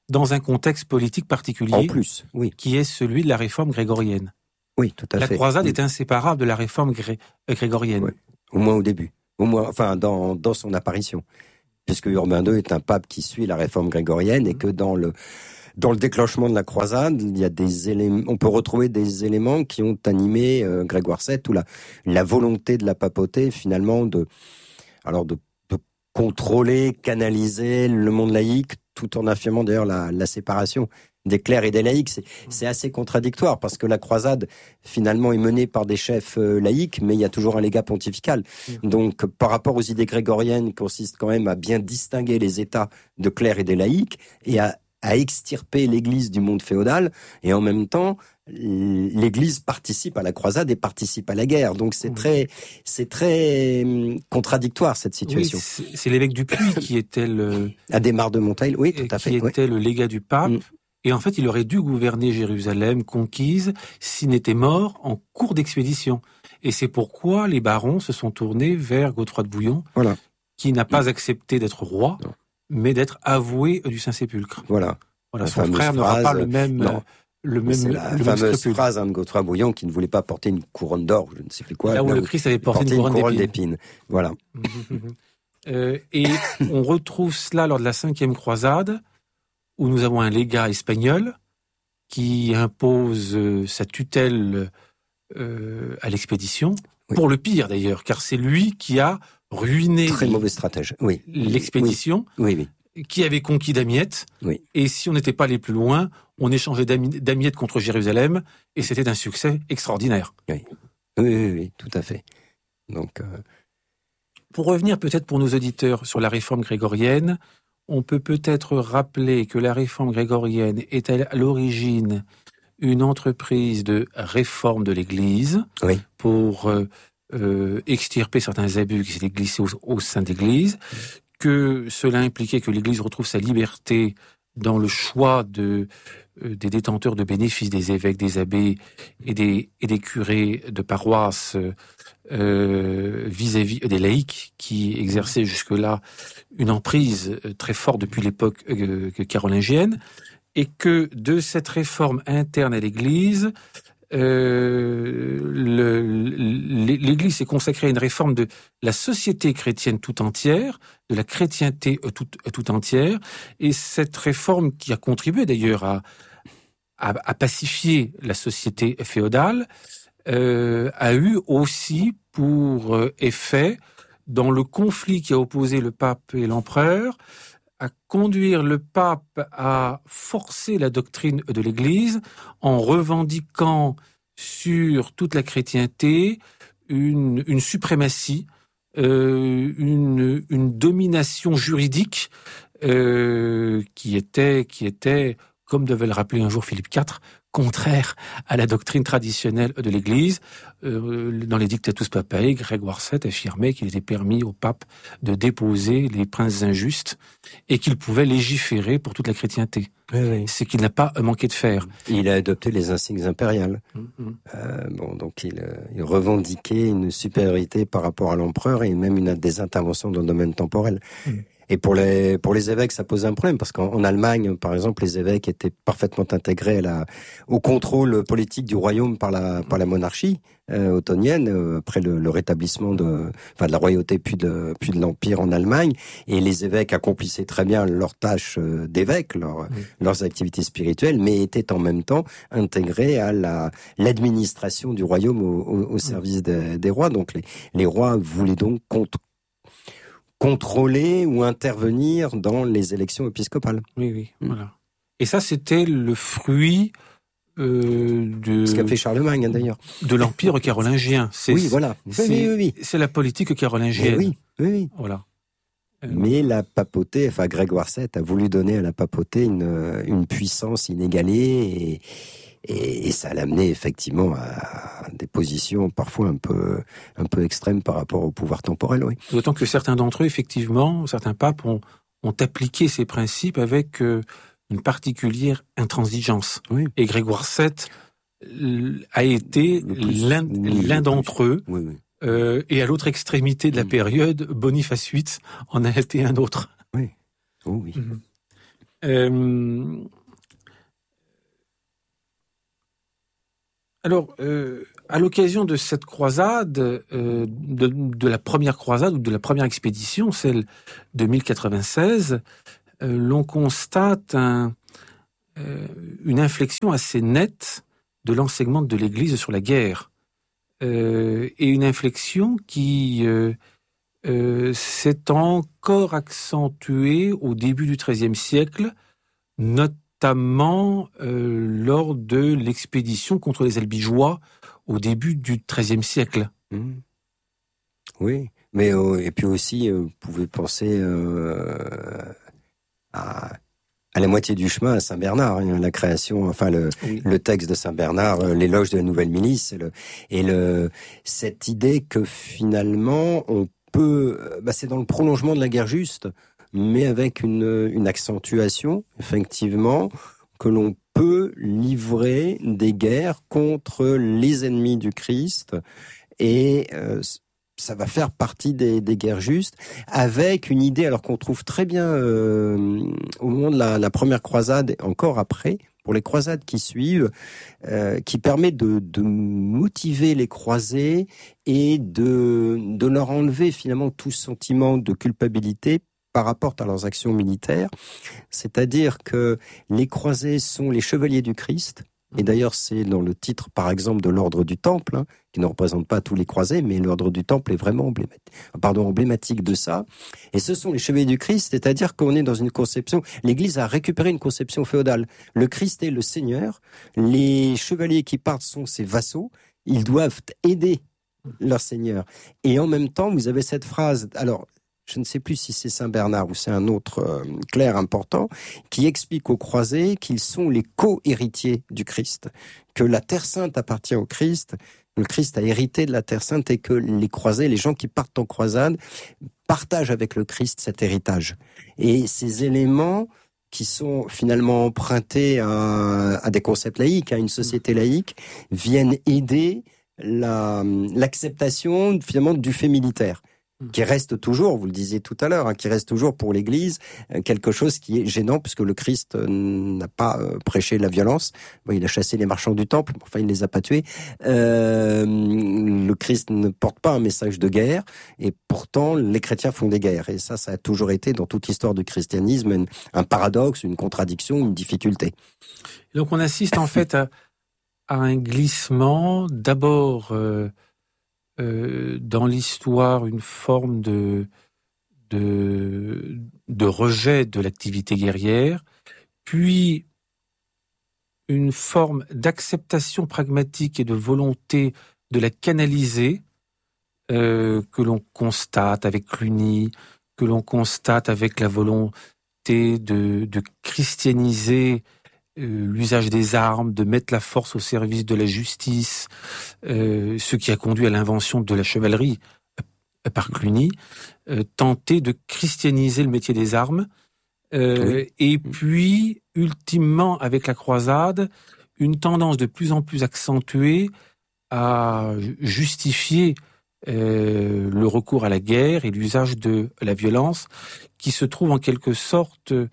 dans un contexte politique particulier. En plus, oui. Qui est celui de la réforme grégorienne. Oui, tout à la fait. La croisade oui. est inséparable de la réforme gré- grégorienne. Oui. Au moins au début. Au moins, enfin, dans, dans son apparition. Puisque Urbain deux est un pape qui suit la réforme grégorienne et que dans le, dans le déclenchement de la croisade, il y a des éléments, on peut retrouver des éléments qui ont animé euh, Grégoire sept, ou la, la volonté de la papauté, finalement, de, alors de, de contrôler, canaliser le monde laïque, tout en affirmant d'ailleurs la, la séparation des clercs et des laïcs. C'est, c'est assez contradictoire parce que la croisade, finalement, est menée par des chefs euh, laïcs, mais il y a toujours un légat pontifical. Mmh. Donc, par rapport aux idées grégoriennes, qui consistent quand même à bien distinguer les états de clercs et des laïcs et à, à extirper l'Église du monde féodal, et en même temps, l'Église participe à la croisade et participe à la guerre. Donc, c'est mmh. très, c'est très contradictoire, cette situation. Oui, c'est, c'est l'évêque du Puy qui était le... Adhémar de Monteil, oui, tout à fait. Qui était oui. le légat du pape. Mmh. Et en fait, il aurait dû gouverner Jérusalem conquise s'il n'était mort en cours d'expédition. Et c'est pourquoi les barons se sont tournés vers Godefroy de Bouillon, voilà. qui n'a pas accepté d'être roi, non. mais d'être avoué du Saint-Sépulcre. Voilà. Voilà, son frère n'aura pas le même... Non. Le même, c'est la le fameuse même phrase hein, de Godefroy Bouillon qui ne voulait pas porter une couronne d'or, je ne sais plus quoi. Là où là, le Christ avait porté une couronne, une couronne d'épines. d'épines. Voilà. euh, et on retrouve cela lors de la cinquième croisade, où nous avons un légat espagnol qui impose euh, sa tutelle euh, à l'expédition, oui. pour le pire d'ailleurs, car c'est lui qui a ruiné très mauvais stratège. Oui. l'expédition, oui. Oui, oui. qui avait conquis Damiette, oui. et si on n'était pas allé plus loin, on échangeait Damiette contre Jérusalem, et c'était un succès extraordinaire. Oui, oui, oui, oui tout à fait. Donc, euh... Pour revenir peut-être pour nos auditeurs sur la réforme grégorienne, on peut peut-être rappeler que la réforme grégorienne est à l'origine une entreprise de réforme de l'Église oui. pour euh, euh, extirper certains abus qui s'étaient glissés au, au sein de l'Église, que cela impliquait que l'Église retrouve sa liberté dans le choix de, euh, des détenteurs de bénéfices, des évêques, des abbés et des, et des curés de paroisse euh, vis-à-vis des laïcs qui exerçaient jusque-là une emprise très forte depuis l'époque euh, carolingienne, et que de cette réforme interne à l'Église, euh, le, l'Église s'est consacrée à une réforme de la société chrétienne tout entière, de la chrétienté tout, tout entière, et cette réforme qui a contribué d'ailleurs à, à, à pacifier la société féodale, euh, a eu aussi pour effet, dans le conflit qui a opposé le pape et l'empereur, à conduire le pape à forcer la doctrine de l'Église en revendiquant sur toute la chrétienté une, une suprématie, euh, une, une domination juridique euh, qui était, qui était, comme devait le rappeler un jour Philippe quatre, contraire à la doctrine traditionnelle de l'Église. Euh, dans les Dictatus Papae, Grégoire sept affirmait qu'il était permis au pape de déposer les princes injustes et qu'il pouvait légiférer pour toute la chrétienté. Oui, oui. C'est qu'il n'a pas manqué de faire. Il a adopté les insignes impériales. Mm-hmm. Euh, bon, donc il, il revendiquait une supériorité par rapport à l'empereur et même une des interventions dans le domaine temporel. Mm. Et pour les pour les évêques, ça pose un problème parce qu'en en Allemagne, par exemple, les évêques étaient parfaitement intégrés à la, au contrôle politique du royaume par la par la monarchie euh, ottonienne euh, après le, le rétablissement de enfin de la royauté puis de puis de l'empire en Allemagne. Et les évêques accomplissaient très bien leurs tâches euh, d'évêques, leur, oui. leurs activités spirituelles, mais étaient en même temps intégrés à la l'administration du royaume au, au, au service des, des rois. Donc les les rois voulaient donc contre contrôler ou intervenir dans les élections épiscopales. Oui, oui, mmh. voilà. Et ça, c'était le fruit euh, de... Ce qu'a fait Charlemagne, d'ailleurs. De l'Empire carolingien. C'est, oui, voilà. C'est, oui, oui, oui. c'est la politique carolingienne. Mais oui, oui, oui. Voilà. Euh... Mais la papauté, enfin Grégoire sept a voulu donner à la papauté une, une puissance inégalée et... Et, et ça l'a amené effectivement à des positions parfois un peu, un peu extrêmes par rapport au pouvoir temporel, oui. D'autant que certains d'entre eux, effectivement, certains papes ont, ont appliqué ces principes avec euh, une particulière intransigeance. Oui. Et Grégoire sept a été l'un, oui, l'un d'entre eux. Oui, oui. Euh, et à l'autre extrémité de la période, Boniface huit en a été un autre. Oui, oh, oui. Mm-hmm. Euh, alors, euh, à l'occasion de cette croisade, euh, de, de la première croisade ou de la première expédition, celle de mille quatre-vingt-seize, euh, l'on constate un, euh, une inflexion assez nette de l'enseignement de l'Église sur la guerre, euh, et une inflexion qui euh, euh, s'est encore accentuée au début du treizième siècle, notamment euh, lors de l'expédition contre les Albigeois au début du treizième siècle. Mmh. Oui, mais euh, et puis aussi, euh, vous pouvez penser euh, à, à la moitié du chemin à Saint-Bernard, hein, la création, enfin le, Oui. le texte de Saint-Bernard, euh, l'éloge de la nouvelle milice, et, le, et le, cette idée que finalement on peut, bah, c'est dans le prolongement de la guerre juste, mais avec une, une accentuation, effectivement, que l'on peut livrer des guerres contre les ennemis du Christ, et euh, ça va faire partie des, des guerres justes, avec une idée, alors qu'on trouve très bien euh, au moment de la, la première croisade, et encore après, pour les croisades qui suivent, euh, qui permet de, de motiver les croisés et de, de leur enlever finalement tout sentiment de culpabilité par rapport à leurs actions militaires. C'est-à-dire que les croisés sont les chevaliers du Christ. Et d'ailleurs, c'est dans le titre, par exemple, de l'ordre du Temple, hein, qui ne représente pas tous les croisés, mais l'ordre du Temple est vraiment emblématique, pardon, emblématique de ça. Et ce sont les chevaliers du Christ, c'est-à-dire qu'on est dans une conception, l'Église a récupéré une conception féodale. Le Christ est le Seigneur, les chevaliers qui partent sont ses vassaux, ils doivent aider leur Seigneur. Et en même temps, vous avez cette phrase, alors, je ne sais plus si c'est Saint Bernard ou c'est un autre euh, clerc important, qui explique aux croisés qu'ils sont les co-héritiers du Christ, que la Terre Sainte appartient au Christ, le Christ a hérité de la Terre Sainte et que les croisés, les gens qui partent en croisade, partagent avec le Christ cet héritage. Et ces éléments qui sont finalement empruntés à, à des concepts laïques, à une société laïque, viennent aider la, l'acceptation finalement du fait militaire, qui reste toujours, vous le disiez tout à l'heure, hein, qui reste toujours pour l'Église euh, quelque chose qui est gênant, puisque le Christ euh, n'a pas euh, prêché la violence. Bon, il a chassé les marchands du temple, enfin il les a pas tués. Euh, le Christ ne porte pas un message de guerre, et pourtant les chrétiens font des guerres. Et ça, ça a toujours été dans toute l'histoire du christianisme une, un paradoxe, une contradiction, une difficulté. Donc on assiste en fait à, à un glissement, d'abord euh, Euh, dans l'histoire une forme de, de, de rejet de l'activité guerrière, puis une forme d'acceptation pragmatique et de volonté de la canaliser, euh, que l'on constate avec Cluny, que l'on constate avec la volonté de, de christianiser Euh, l'usage des armes, de mettre la force au service de la justice, euh, ce qui a conduit à l'invention de la chevalerie euh, par Cluny, euh, tenter de christianiser le métier des armes, euh, oui. Et puis, ultimement, avec la croisade, une tendance de plus en plus accentuée à justifier euh, le recours à la guerre et l'usage de la violence, qui se trouve en quelque sorte euh,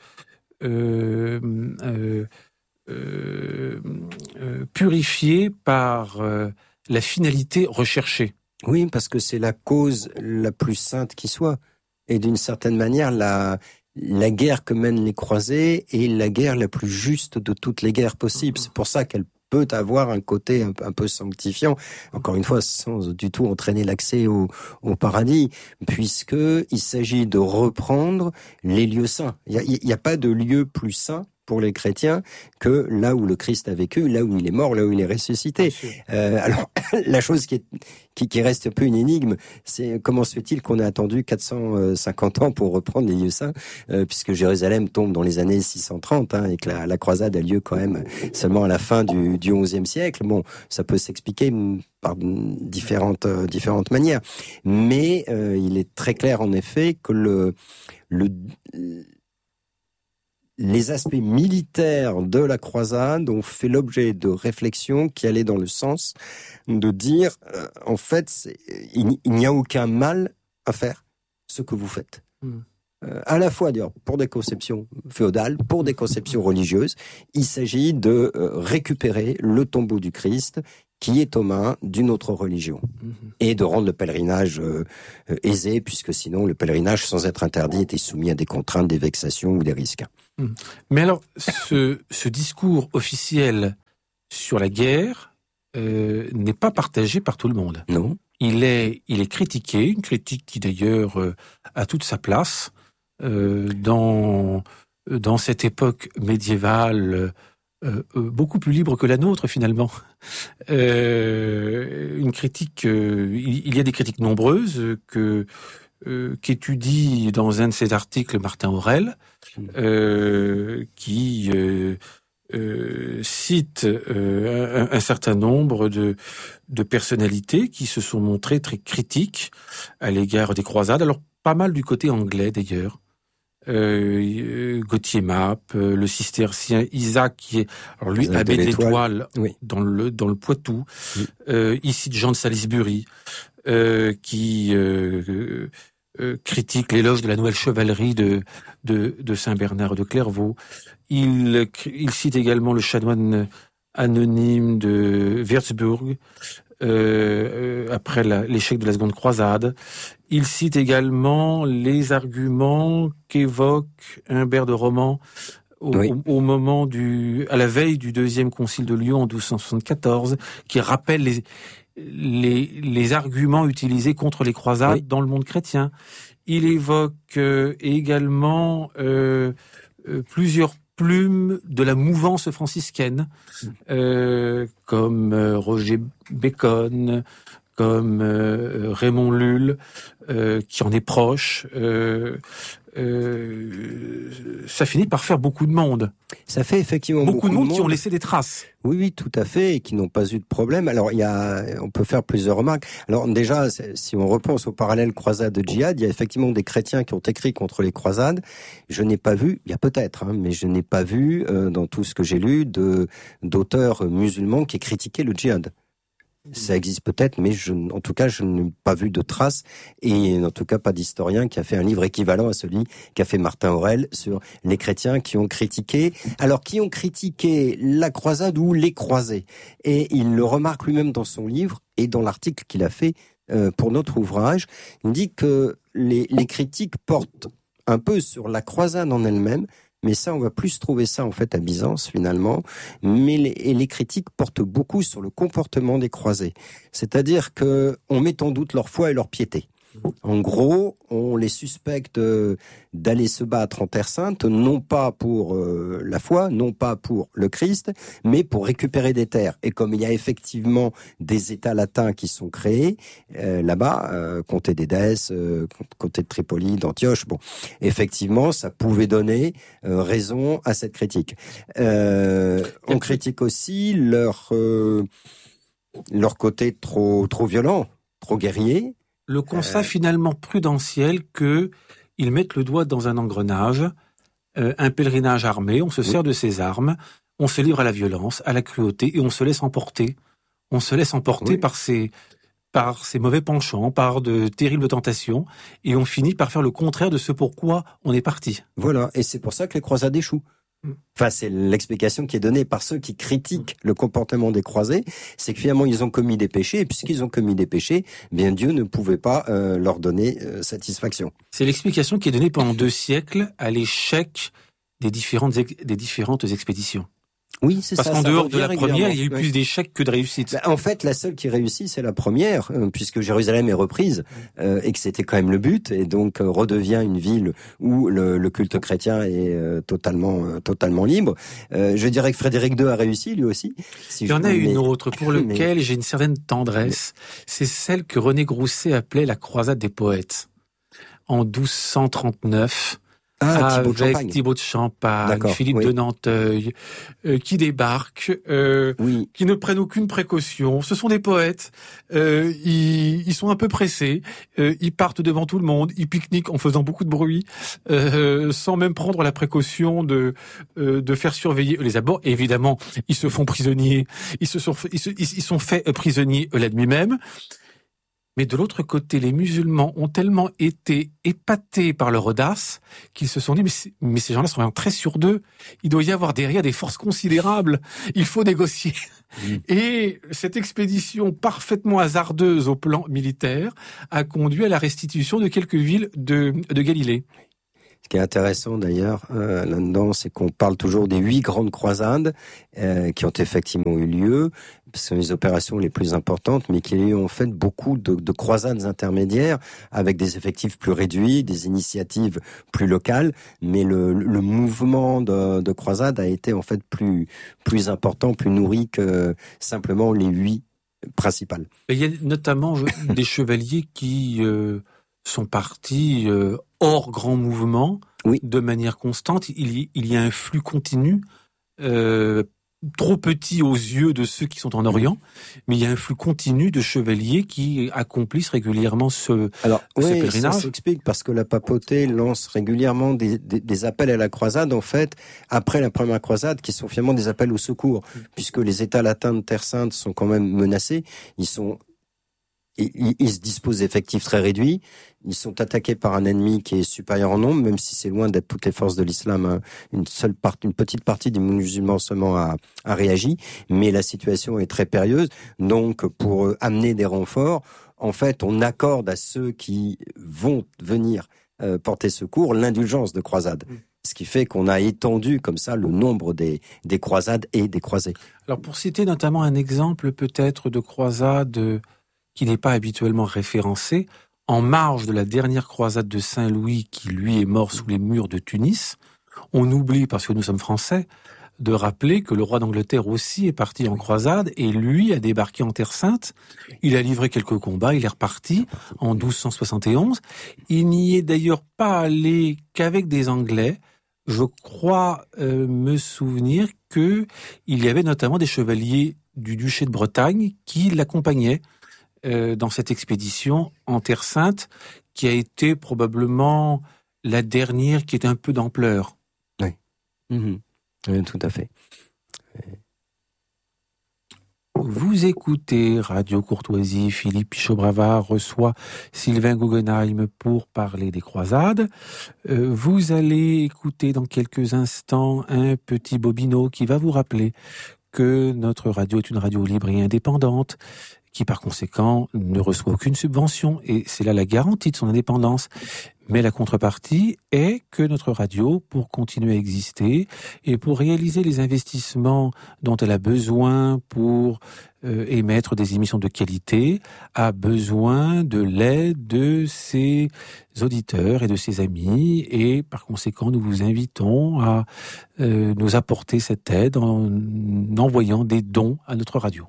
euh, Euh, euh, purifié par euh, la finalité recherchée. Oui, parce que c'est la cause la plus sainte qui soit. Et d'une certaine manière, la, la guerre que mènent les croisés est la guerre la plus juste de toutes les guerres possibles. C'est pour ça qu'elle peut avoir un côté un, un peu sanctifiant, encore une fois, sans du tout entraîner l'accès au, au paradis, puisque il s'agit de reprendre les lieux saints. Il n'y a, a pas de lieu plus saint pour les chrétiens que là où le Christ a vécu, là où il est mort, là où il est ressuscité. Euh, alors, la chose qui, est, qui, qui reste un peu une énigme, c'est comment se fait-il qu'on ait attendu quatre cent cinquante ans pour reprendre les lieux saints, euh, puisque Jérusalem tombe dans les années six cent trente, hein, et que la, la croisade a lieu quand même seulement à la fin du, du onzième siècle. Bon, ça peut s'expliquer par différentes, euh, différentes manières. Mais euh, il est très clair, en effet, que le... le les aspects militaires de la croisade ont fait l'objet de réflexions qui allaient dans le sens de dire, euh, en fait, c'est, il, il n'y a aucun mal à faire ce que vous faites. Mmh. euh, à la fois d'ailleurs pour des conceptions féodales, pour des conceptions religieuses. Il s'agit de euh, récupérer le tombeau du Christ qui est aux mains d'une autre religion, mmh. et de rendre le pèlerinage euh, euh, aisé, puisque sinon le pèlerinage, sans être interdit, était soumis à des contraintes, des vexations ou des risques. Mmh. Mais alors, ce, ce discours officiel sur la guerre euh, n'est pas partagé par tout le monde. Non. Il est, il est critiqué, une critique qui d'ailleurs euh, a toute sa place euh, dans dans cette époque médiévale. Euh, euh, beaucoup plus libre que la nôtre finalement. Euh, une critique, euh, il, il y a des critiques nombreuses que euh, qu'étudie dans un de ses articles Martin Aurel, euh, qui euh, euh, cite euh, un, un certain nombre de de personnalités qui se sont montrées très critiques à l'égard des croisades. Alors pas mal du côté anglais d'ailleurs. Euh, Gauthier Map, euh, le cistercien Isaac qui est alors lui Isaac abbé de l'Étoile, oui. dans le dans le Poitou, oui. euh, ici de Jean de Salisbury euh, qui euh, euh, critique l'éloge de la nouvelle chevalerie de de, de Saint Bernard de Clairvaux. Il il cite également le chanoine anonyme de Würzburg. Euh, après la, l'échec de la seconde croisade. Il cite également les arguments qu'évoque Humbert de Roman au, oui. au, au moment du, à la veille du deuxième concile de Lyon en douze cent soixante-quatorze, qui rappelle les, les, les arguments utilisés contre les croisades oui. dans le monde chrétien. Il évoque euh, également euh, euh, plusieurs plumes de la mouvance franciscaine, euh, comme euh, Roger Bacon, comme euh, Raymond Lulle, euh, qui en est proche. Euh, euh, ça finit par faire beaucoup de monde. Ça fait effectivement beaucoup, beaucoup de monde, de monde qui ont laissé des traces. Oui, oui, tout à fait, et qui n'ont pas eu de problème. Alors, il y a, on peut faire plusieurs remarques. Alors, déjà, si on repense au parallèle croisade-djihad, il y a effectivement des chrétiens qui ont écrit contre les croisades. Je n'ai pas vu, il y a peut-être, hein, mais je n'ai pas vu, euh, dans tout ce que j'ai lu, de, d'auteurs musulmans qui aient critiqué le djihad. Ça existe peut-être, mais je, en tout cas, je n'ai pas vu de traces, et en tout cas pas d'historien qui a fait un livre équivalent à celui qu'a fait Martin Aurel sur les chrétiens qui ont critiqué, alors qui ont critiqué la croisade ou les croisés. Et il le remarque lui-même dans son livre et dans l'article qu'il a fait euh, pour notre ouvrage. Il dit que les, les critiques portent un peu sur la croisade en elle-même, mais ça, on va plus trouver ça en fait à Byzance finalement. Mais les, et les critiques portent beaucoup sur le comportement des croisés, c'est-à-dire que on met en doute leur foi et leur piété. En gros, on les suspecte d'aller se battre en Terre Sainte, non pas pour euh, la foi, non pas pour le Christ, mais pour récupérer des terres. Et comme il y a effectivement des États latins qui sont créés euh, là-bas, euh, comté d'Édesse, euh, comté de Tripoli, d'Antioche, bon, effectivement, ça pouvait donner euh, raison à cette critique. Euh, on critique aussi leur euh, leur côté trop trop violent, trop guerrier. Le constat euh... finalement prudentiel que ils mettent le doigt dans un engrenage, euh, un pèlerinage armé, on se oui. sert de ses armes, on se livre à la violence, à la cruauté, et on se laisse emporter. On se laisse emporter oui. par ces par ces mauvais penchants, par de terribles tentations, et on finit par faire le contraire de ce pourquoi on est parti. Voilà, et c'est pour ça que les croisades échouent. Enfin, c'est l'explication qui est donnée par ceux qui critiquent le comportement des croisés, c'est que finalement ils ont commis des péchés, et puisqu'ils ont commis des péchés, bien Dieu ne pouvait pas euh, leur donner euh, satisfaction. C'est l'explication qui est donnée pendant deux siècles à l'échec des différentes ex- des différentes expéditions. Oui, c'est Parce ça. Parce qu'en dehors de la première, il y a eu oui. plus d'échecs que de réussites. Bah, en fait, la seule qui réussit, c'est la première, euh, puisque Jérusalem est reprise, euh, et que c'était quand même le but, et donc euh, redevient une ville où le, le culte chrétien est euh, totalement euh, totalement libre. Euh, je dirais que Frédéric deux a réussi, lui aussi. Si il y en a une mais... autre pour laquelle mais... j'ai une certaine tendresse. Mais... C'est celle que René Grousset appelait la croisade des poètes. En douze cent trente-neuf... Ah, Thibaut avec Thibaut de Champagne, Philippe oui. de Nanteuil, euh, qui débarquent, euh, oui. qui ne prennent aucune précaution. Ce sont des poètes, euh, ils, ils sont un peu pressés, euh, ils partent devant tout le monde, ils pique-niquent en faisant beaucoup de bruit, euh, sans même prendre la précaution de euh, de faire surveiller les abords. Et évidemment, ils se font prisonniers, ils se sont ils, se, ils sont faits prisonniers la nuit même. Mais de l'autre côté, les musulmans ont tellement été épatés par leur audace qu'ils se sont dit, mais, mais ces gens-là sont vraiment très sûrs d'eux. Il doit y avoir derrière des forces considérables. Il faut négocier. Mmh. Et cette expédition parfaitement hasardeuse au plan militaire a conduit à la restitution de quelques villes de, de Galilée. Ce qui est intéressant d'ailleurs euh, là-dedans, c'est qu'on parle toujours des huit grandes croisades euh, qui ont effectivement eu lieu. Ce sont les opérations les plus importantes, mais qu'il y a eu en fait beaucoup de, de croisades intermédiaires avec des effectifs plus réduits, des initiatives plus locales. Mais le, le mouvement de, de croisade a été en fait plus plus important, plus nourri que simplement les huit principales. Il y a notamment des chevaliers qui euh, sont partis euh, hors grand mouvement, oui. de manière constante. Il y, il y a un flux continu, euh, trop petit aux yeux de ceux qui sont en Orient, mais il y a un flux continu de chevaliers qui accomplissent régulièrement ce, Alors, ce oui, pèlerinage. Ça s'explique parce que la papauté lance régulièrement des, des, des appels à la croisade, en fait, après la première croisade, qui sont finalement des appels au secours, mmh. puisque les États latins de Terre Sainte sont quand même menacés. Ils sont Ils, ils se disposent d'effectifs très réduits. Ils sont attaqués par un ennemi qui est supérieur en nombre, même si c'est loin d'être toutes les forces de l'islam. Hein. Une seule part, une petite partie des musulmans seulement a, a réagi, mais la situation est très périlleuse. Donc, pour amener des renforts, en fait, on accorde à ceux qui vont venir euh, porter secours l'indulgence de croisade. Mmh. Ce qui fait qu'on a étendu comme ça le nombre des, des croisades et des croisés. Alors, pour citer notamment un exemple peut-être de croisade qui n'est pas habituellement référencé, en marge de la dernière croisade de Saint-Louis, qui lui est mort sous les murs de Tunis, on oublie, parce que nous sommes français, de rappeler que le roi d'Angleterre aussi est parti en croisade, et lui a débarqué en Terre Sainte, il a livré quelques combats, il est reparti en douze cent soixante et onze, il n'y est d'ailleurs pas allé qu'avec des Anglais. Je crois euh, me souvenir que il y avait notamment des chevaliers du duché de Bretagne qui l'accompagnaient dans cette expédition en Terre Sainte, qui a été probablement la dernière qui est un peu d'ampleur. Oui, mmh. oui tout à fait. Vous écoutez Radio Courtoisie, Philippe Pichot-Bravard reçoit Sylvain Guggenheim pour parler des croisades. Euh, vous allez écouter dans quelques instants un petit bobino qui va vous rappeler que notre radio est une radio libre et indépendante, qui par conséquent ne reçoit aucune subvention, et c'est là la garantie de son indépendance. Mais la contrepartie est que notre radio, pour continuer à exister et pour réaliser les investissements dont elle a besoin pour euh, émettre des émissions de qualité, a besoin de l'aide de ses auditeurs et de ses amis, et par conséquent nous vous invitons à euh, nous apporter cette aide en envoyant des dons à notre radio.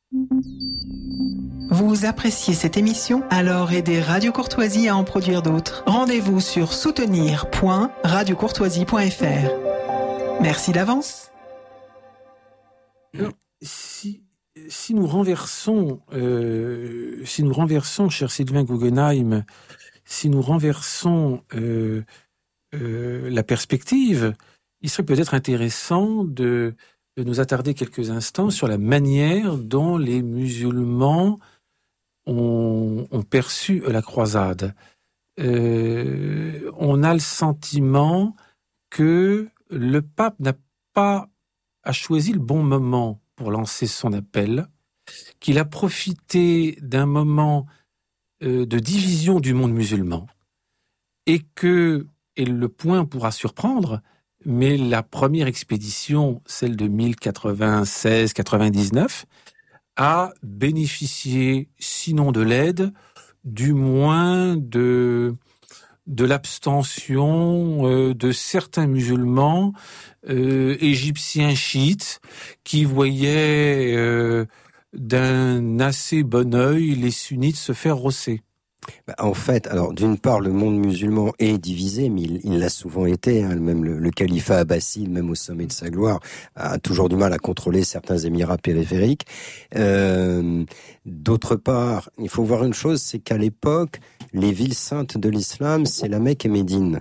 Vous appréciez cette émission? Alors aidez Radio Courtoisie à en produire d'autres. Rendez-vous sur soutenir point radio courtoisie point f r. Merci d'avance. Alors, si, si nous renversons, euh, si nous renversons, cher Sylvain Guggenheim, si nous renversons euh, euh, la perspective, il serait peut-être intéressant de de nous attarder quelques instants sur la manière dont les musulmans ont, ont perçu la croisade. Euh, on a le sentiment que le pape n'a pas a choisi le bon moment pour lancer son appel, qu'il a profité d'un moment euh, de division du monde musulman, et que, et le point pourra surprendre, mais la première expédition, celle de mille quatre-vingt-seize quatre-vingt-dix-neuf, a bénéficié, sinon de l'aide, du moins de, de l'abstention euh, de certains musulmans euh, égyptiens chiites qui voyaient euh, d'un assez bon œil les sunnites se faire rosser. En fait, alors d'une part, le monde musulman est divisé, mais il, il l'a souvent été. Hein, même le, le califat abbasside, même au sommet de sa gloire, a toujours du mal à contrôler certains émirats périphériques. Euh, d'autre part, il faut voir une chose, c'est qu'à l'époque, les villes saintes de l'islam, c'est la Mecque et Médine.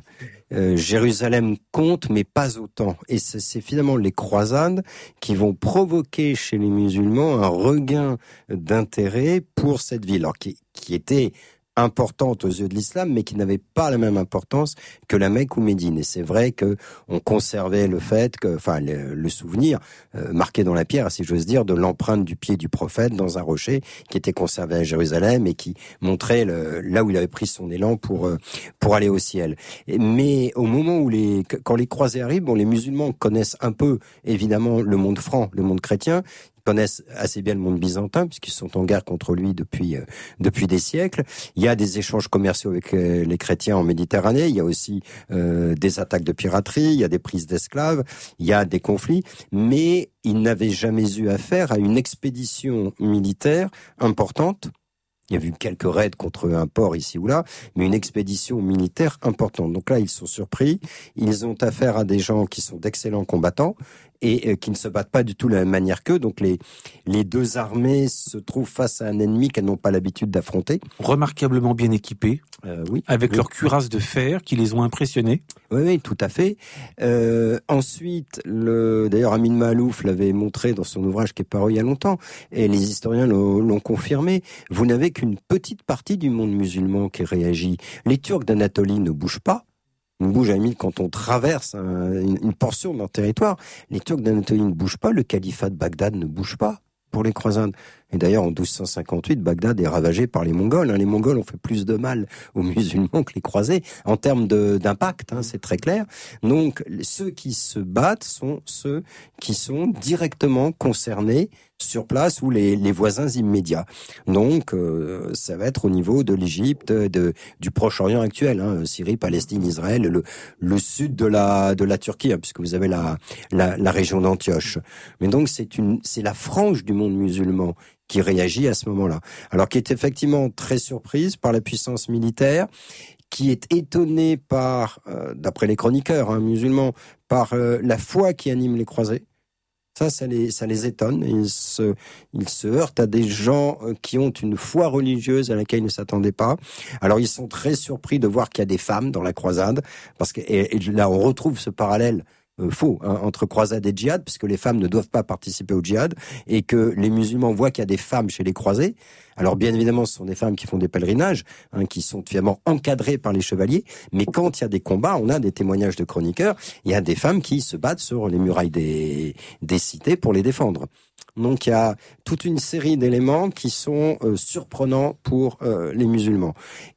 Euh, Jérusalem compte, mais pas autant. Et c'est, c'est finalement les croisades qui vont provoquer chez les musulmans un regain d'intérêt pour cette ville, alors qui, qui était importante aux yeux de l'islam, mais qui n'avait pas la même importance que la Mecque ou Médine. Et c'est vrai que on conservait le fait que, enfin, le, le souvenir euh, marqué dans la pierre, si j'ose dire, de l'empreinte du pied du prophète dans un rocher qui était conservé à Jérusalem et qui montrait le, là où il avait pris son élan pour euh, pour aller au ciel. Et, mais au moment où les, quand les croisés arrivent, bon, les musulmans connaissent un peu évidemment le monde franc, le monde chrétien. Connaissent assez bien le monde byzantin puisqu'ils sont en guerre contre lui depuis euh, depuis des siècles. Il y a des échanges commerciaux avec euh, les chrétiens en Méditerranée. Il y a aussi euh, des attaques de piraterie. Il y a des prises d'esclaves. Il y a des conflits. Mais ils n'avaient jamais eu affaire à une expédition militaire importante. Il y a eu quelques raids contre un port ici ou là, mais une expédition militaire importante. Donc là, ils sont surpris. Ils ont affaire à des gens qui sont d'excellents combattants et euh, qui ne se battent pas du tout de la même manière qu'eux. Donc les les deux armées se trouvent face à un ennemi qu'elles n'ont pas l'habitude d'affronter. Remarquablement bien équipés, euh, oui, avec oui. leurs cuirasses de fer qui les ont impressionnés. Oui, oui, tout à fait. Euh, ensuite, le, d'ailleurs, Amin Maalouf l'avait montré dans son ouvrage qui est paru il y a longtemps, et les historiens l'ont, l'ont confirmé. Vous n'avez qu'une petite partie du monde musulman qui réagit. Les Turcs d'Anatolie ne bougent pas. On bouge à la limite quand on traverse un, une, une portion de leur territoire. Les Turcs d'Anatolie ne bougent pas. Le califat de Bagdad ne bouge pas pour les croisades. Et d'ailleurs, en douze cent cinquante-huit, Bagdad est ravagé par les Mongols. Les Mongols ont fait plus de mal aux musulmans que les croisés, en termes de, d'impact, hein, c'est très clair. Donc, ceux qui se battent sont ceux qui sont directement concernés sur place ou les, les voisins immédiats. Donc, euh, ça va être au niveau de l'Égypte, de, du Proche-Orient actuel, hein, Syrie, Palestine, Israël, le, le sud de la, de la Turquie, hein, puisque vous avez la, la, la région d'Antioche. Mais donc, c'est une, c'est la frange du monde musulman qui réagit à ce moment-là. Alors qui est effectivement très surprise par la puissance militaire, qui est étonnée par, euh, d'après les chroniqueurs hein, musulmans, par euh, la foi qui anime les croisés. Ça, ça les, ça les étonne. Ils se, ils se heurtent à des gens qui ont une foi religieuse à laquelle ils ne s'attendaient pas. Alors ils sont très surpris de voir qu'il y a des femmes dans la croisade, parce que et, et là on retrouve ce parallèle Euh, faux hein, entre croisade et djihad, puisque les femmes ne doivent pas participer au djihad, et que les musulmans voient qu'il y a des femmes chez les croisés. Alors bien évidemment, ce sont des femmes qui font des pèlerinages, hein, qui sont finalement encadrées par les chevaliers, mais quand il y a des combats, on a des témoignages de chroniqueurs, il y a des femmes qui se battent sur les murailles des, des cités pour les défendre. Donc il y a toute une série d'éléments qui sont euh, surprenants pour euh, les musulmans.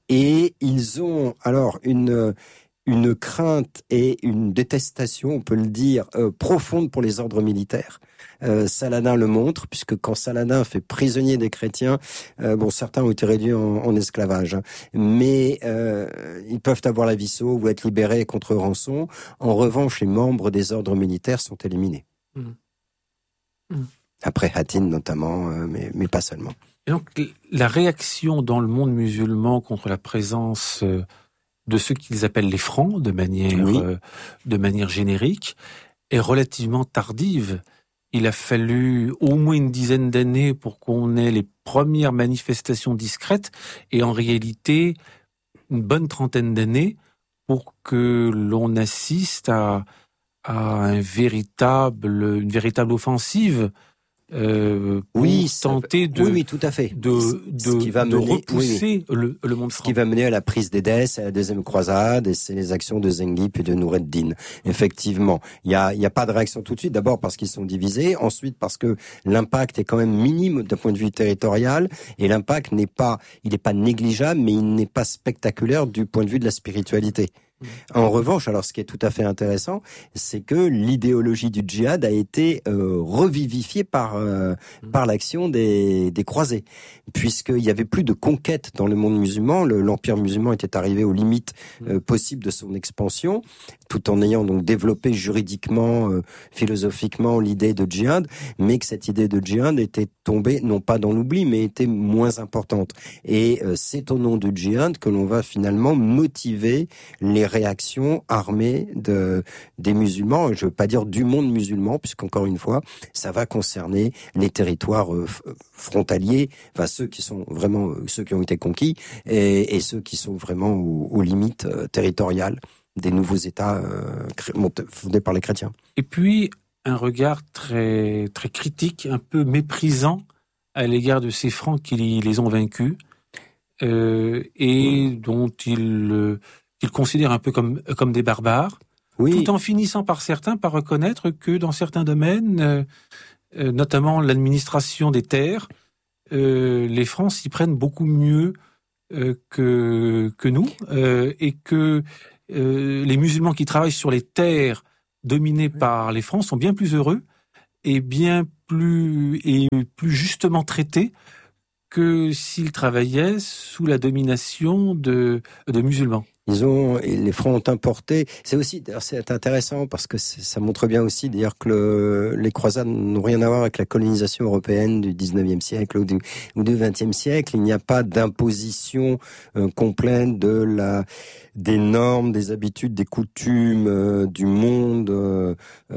Et ils ont alors une... une crainte et une détestation, on peut le dire, euh, profonde pour les ordres militaires. Euh, Saladin le montre, puisque quand Saladin fait prisonnier des chrétiens, euh, bon, certains ont été réduits en, en esclavage, hein, mais euh, ils peuvent avoir la vie sauve ou être libérés contre rançon. En revanche, les membres des ordres militaires sont éliminés. Mmh. Mmh. Après Hattin notamment, euh, mais, mais pas seulement. Et donc, la réaction dans le monde musulman contre la présence... Euh de ceux qu'ils appellent les francs, de manière, oui. euh, de manière générique, est relativement tardive. Il a fallu au moins une dizaine d'années pour qu'on ait les premières manifestations discrètes, et en réalité, une bonne trentaine d'années pour que l'on assiste à, à un véritable, une véritable offensive Euh, pour oui, tenter de, oui, oui, tout à fait. de, de, qui va de mener, repousser oui, oui. Le, le monde franc. Ce qui va mener à la prise d'Édesse, à la deuxième croisade, et c'est les actions de Zenghi et de Noureddin. Effectivement, il y a, il y a pas de réaction tout de suite. D'abord parce qu'ils sont divisés, ensuite parce que l'impact est quand même minime d'un point de vue territorial, et l'impact n'est pas, il n'est pas négligeable, mais il n'est pas spectaculaire du point de vue de la spiritualité. En revanche, alors ce qui est tout à fait intéressant, c'est que l'idéologie du djihad a été euh, revivifiée par euh, par l'action des des croisés, puisqu'il y avait plus de conquête dans le monde musulman. Le, l'empire musulman était arrivé aux limites euh, possibles de son expansion, tout en ayant donc développé juridiquement, euh, philosophiquement l'idée de djihad, mais que cette idée de djihad était tombée non pas dans l'oubli, mais était moins importante. Et euh, c'est au nom du djihad que l'on va finalement motiver les réactions armées de, des musulmans, je veux pas dire du monde musulman, puisqu'encore une fois, ça va concerner les territoires euh, frontaliers, enfin ceux qui sont vraiment, ceux qui ont été conquis, et, et ceux qui sont vraiment aux, aux limites euh, territoriales des nouveaux États euh, fondés par les chrétiens. Et puis, un regard très, très critique, un peu méprisant à l'égard de ces Francs qui les ont vaincus euh, et dont ils, euh, ils considèrent un peu comme, comme des barbares, oui. Tout en finissant par certains par reconnaître que dans certains domaines, euh, euh, notamment l'administration des terres, euh, les Francs s'y prennent beaucoup mieux euh, que, que nous euh, et que euh, les musulmans qui travaillent sur les terres dominés par les Francs sont bien plus heureux et bien plus et plus justement traités que s'ils travaillaient sous la domination de, de musulmans. Ils ont, les Francs ont importé. C'est aussi, c'est intéressant parce que ça montre bien aussi d'ailleurs que le, les croisades n'ont rien à voir avec la colonisation européenne du dix-neuvième siècle ou du, ou du vingtième siècle. Il n'y a pas d'imposition euh, complète de la, des normes, des habitudes, des coutumes euh, du monde euh,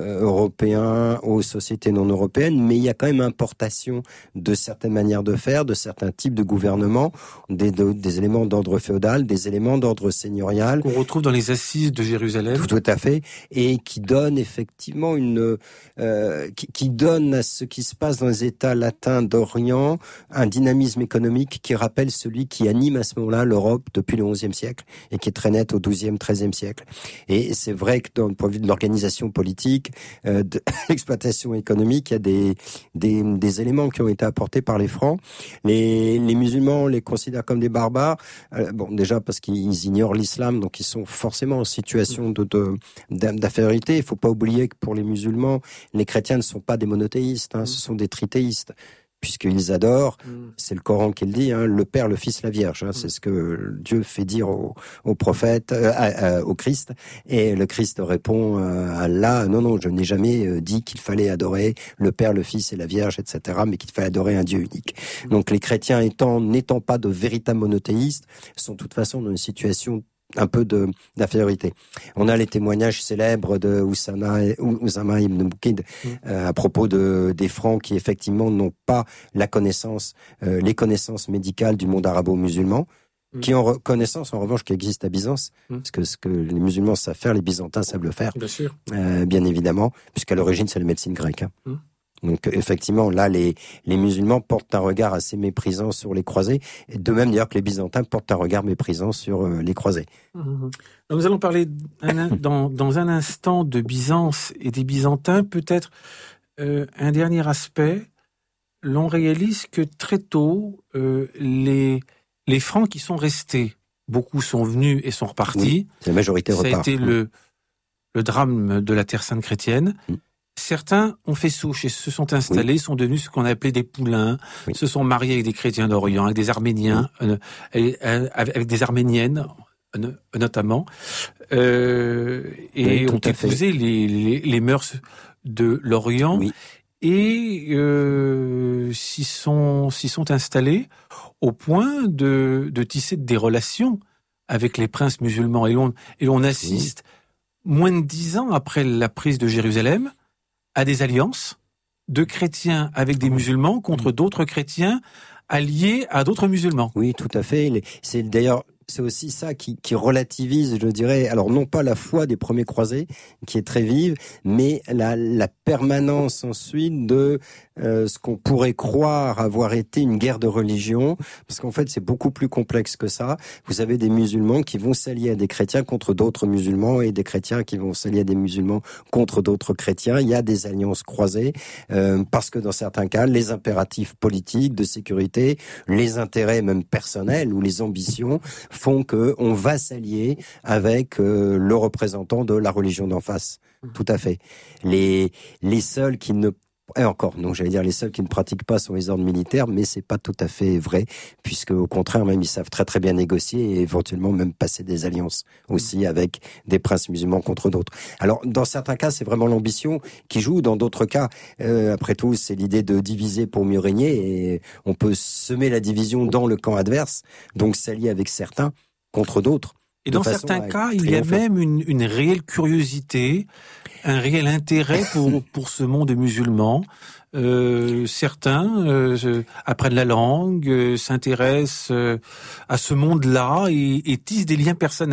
européen aux sociétés non européennes, mais il y a quand même importation de certaines manières de faire, de certains types de gouvernement, des, de, des éléments d'ordre féodal, des éléments d'ordre seigneurial. Qu'on retrouve dans les assises de Jérusalem. Tout, tout à fait, et qui donne effectivement une, euh, qui, qui donne à ce qui se passe dans les États latins d'Orient un dynamisme économique qui rappelle celui qui anime à ce moment-là l'Europe depuis le onzième siècle et qui est très net au douzième, treizième siècle. Et c'est vrai que dans le point de vue de l'organisation politique, euh, de l'exploitation économique, il y a des, des, des éléments qui ont été apportés par les Francs. Les, les musulmans les considèrent comme des barbares. Euh, bon, déjà parce qu'ils ignorent l'islam, donc ils sont forcément en situation de, de, d'infériorité. Il ne faut pas oublier que pour les musulmans, les chrétiens ne sont pas des monothéistes, hein, ce sont des trithéistes, puisqu'ils adorent, c'est le Coran qui le dit, hein, le Père, le Fils, la Vierge. Hein, c'est ce que Dieu fait dire au, au prophète, euh, à, à, au Christ, et le Christ répond euh, à Allah, non, non, je n'ai jamais dit qu'il fallait adorer le Père, le Fils et la Vierge, et cetera, mais qu'il fallait adorer un Dieu unique. Donc les chrétiens étant, n'étant pas de véritables monothéistes, sont de toute façon dans une situation un peu de d'infériorité. On a les témoignages célèbres de Oussama, Oussama ibn Boukid mmh. euh, à propos de des Francs qui effectivement n'ont pas la connaissance, euh, les connaissances médicales du monde arabo-musulman, mmh. qui ont connaissance en revanche qui existe à Byzance, mmh. parce que ce que les musulmans savent faire, les Byzantins savent le faire, bien sûr, euh, bien évidemment, puisqu'à l'origine c'est la médecine grecque. Hein. Mmh. Donc effectivement, là, les, les musulmans portent un regard assez méprisant sur les croisés, et de même d'ailleurs que les Byzantins portent un regard méprisant sur euh, les croisés. Mmh. Nous allons parler un, dans, dans un instant de Byzance et des Byzantins. Peut-être euh, un dernier aspect, l'on réalise que très tôt, euh, les, les Francs qui sont restés, beaucoup sont venus et sont repartis. Oui, la majorité repart. Ça a été mmh. le, le drame de la Terre sainte chrétienne. Mmh. Certains ont fait souche et se sont installés, oui. sont devenus ce qu'on a appelé des poulains, oui. se sont mariés avec des chrétiens d'Orient, avec des Arméniens, oui. euh, avec des Arméniennes notamment, euh, et oui, ont épousé les, les, les mœurs de l'Orient oui. et euh, s'y sont, s'y sont installés au point de, de tisser des relations avec les princes musulmans. Et l'on, et l'on assiste, oui. moins de dix ans après la prise de Jérusalem, à des alliances de chrétiens avec des musulmans contre d'autres chrétiens alliés à d'autres musulmans. Oui, tout à fait. C'est d'ailleurs, c'est aussi ça qui, qui relativise, je dirais, alors non pas la foi des premiers croisés, qui est très vive, mais la, la permanence ensuite de euh, ce qu'on pourrait croire avoir été une guerre de religion, parce qu'en fait c'est beaucoup plus complexe que ça. Vous avez des musulmans qui vont s'allier à des chrétiens contre d'autres musulmans, et des chrétiens qui vont s'allier à des musulmans contre d'autres chrétiens. Il y a des alliances croisées, euh, parce que dans certains cas, les impératifs politiques, de sécurité, les intérêts même personnels ou les ambitions font que on va s'allier avec euh, le représentant de la religion d'en face. Mmh. Tout à fait. Les les seuls qui ne et encore, non, j'allais dire les seuls qui ne pratiquent pas sont les ordres militaires, mais c'est pas tout à fait vrai, puisque au contraire, même ils savent très très bien négocier et éventuellement même passer des alliances aussi avec des princes musulmans contre d'autres. Alors, dans certains cas, c'est vraiment l'ambition qui joue. Dans d'autres cas, euh, après tout, c'est l'idée de diviser pour mieux régner, et on peut semer la division dans le camp adverse, donc s'allier avec certains contre d'autres. Et dans certains cas, il y a même une, une réelle curiosité, un réel intérêt pour, pour ce monde musulman. Euh, certains euh, apprennent la langue, euh, s'intéressent euh, à ce monde-là et, et tissent des liens personnels.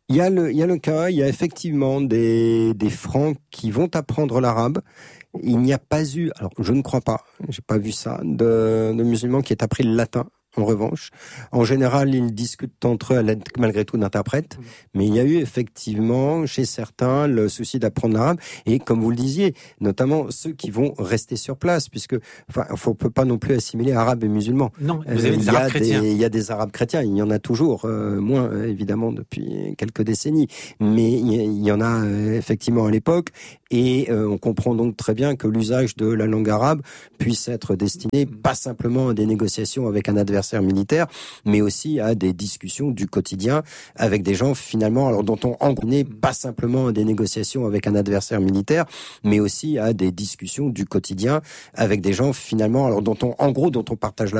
Il y a le, il y a le cas, il y a effectivement des, des Francs qui vont apprendre l'arabe. Il n'y a pas eu, alors je ne crois pas, j'ai pas vu ça, de, de musulmans qui aient appris le latin. En revanche, en général, ils discutent entre eux à l'aide malgré tout d'interprètes, mais il y a eu effectivement chez certains le souci d'apprendre l'arabe et comme vous le disiez, notamment ceux qui vont rester sur place, puisque enfin, on peut pas non plus assimiler arabes et musulmans. Non, vous avez des arabes chrétiens. Il y a des arabes chrétiens, il y en a toujours, euh, moins évidemment depuis quelques décennies, mais il y en a euh, effectivement à l'époque. Et euh, on comprend donc très bien que l'usage de la langue arabe puisse être destiné pas simplement à des négociations avec un adversaire militaire, mais aussi à des discussions du quotidien avec des gens finalement, alors dont on en connaît pas simplement à des négociations avec un adversaire militaire, mais aussi à des discussions du quotidien avec des gens finalement, alors dont on en gros dont on partage la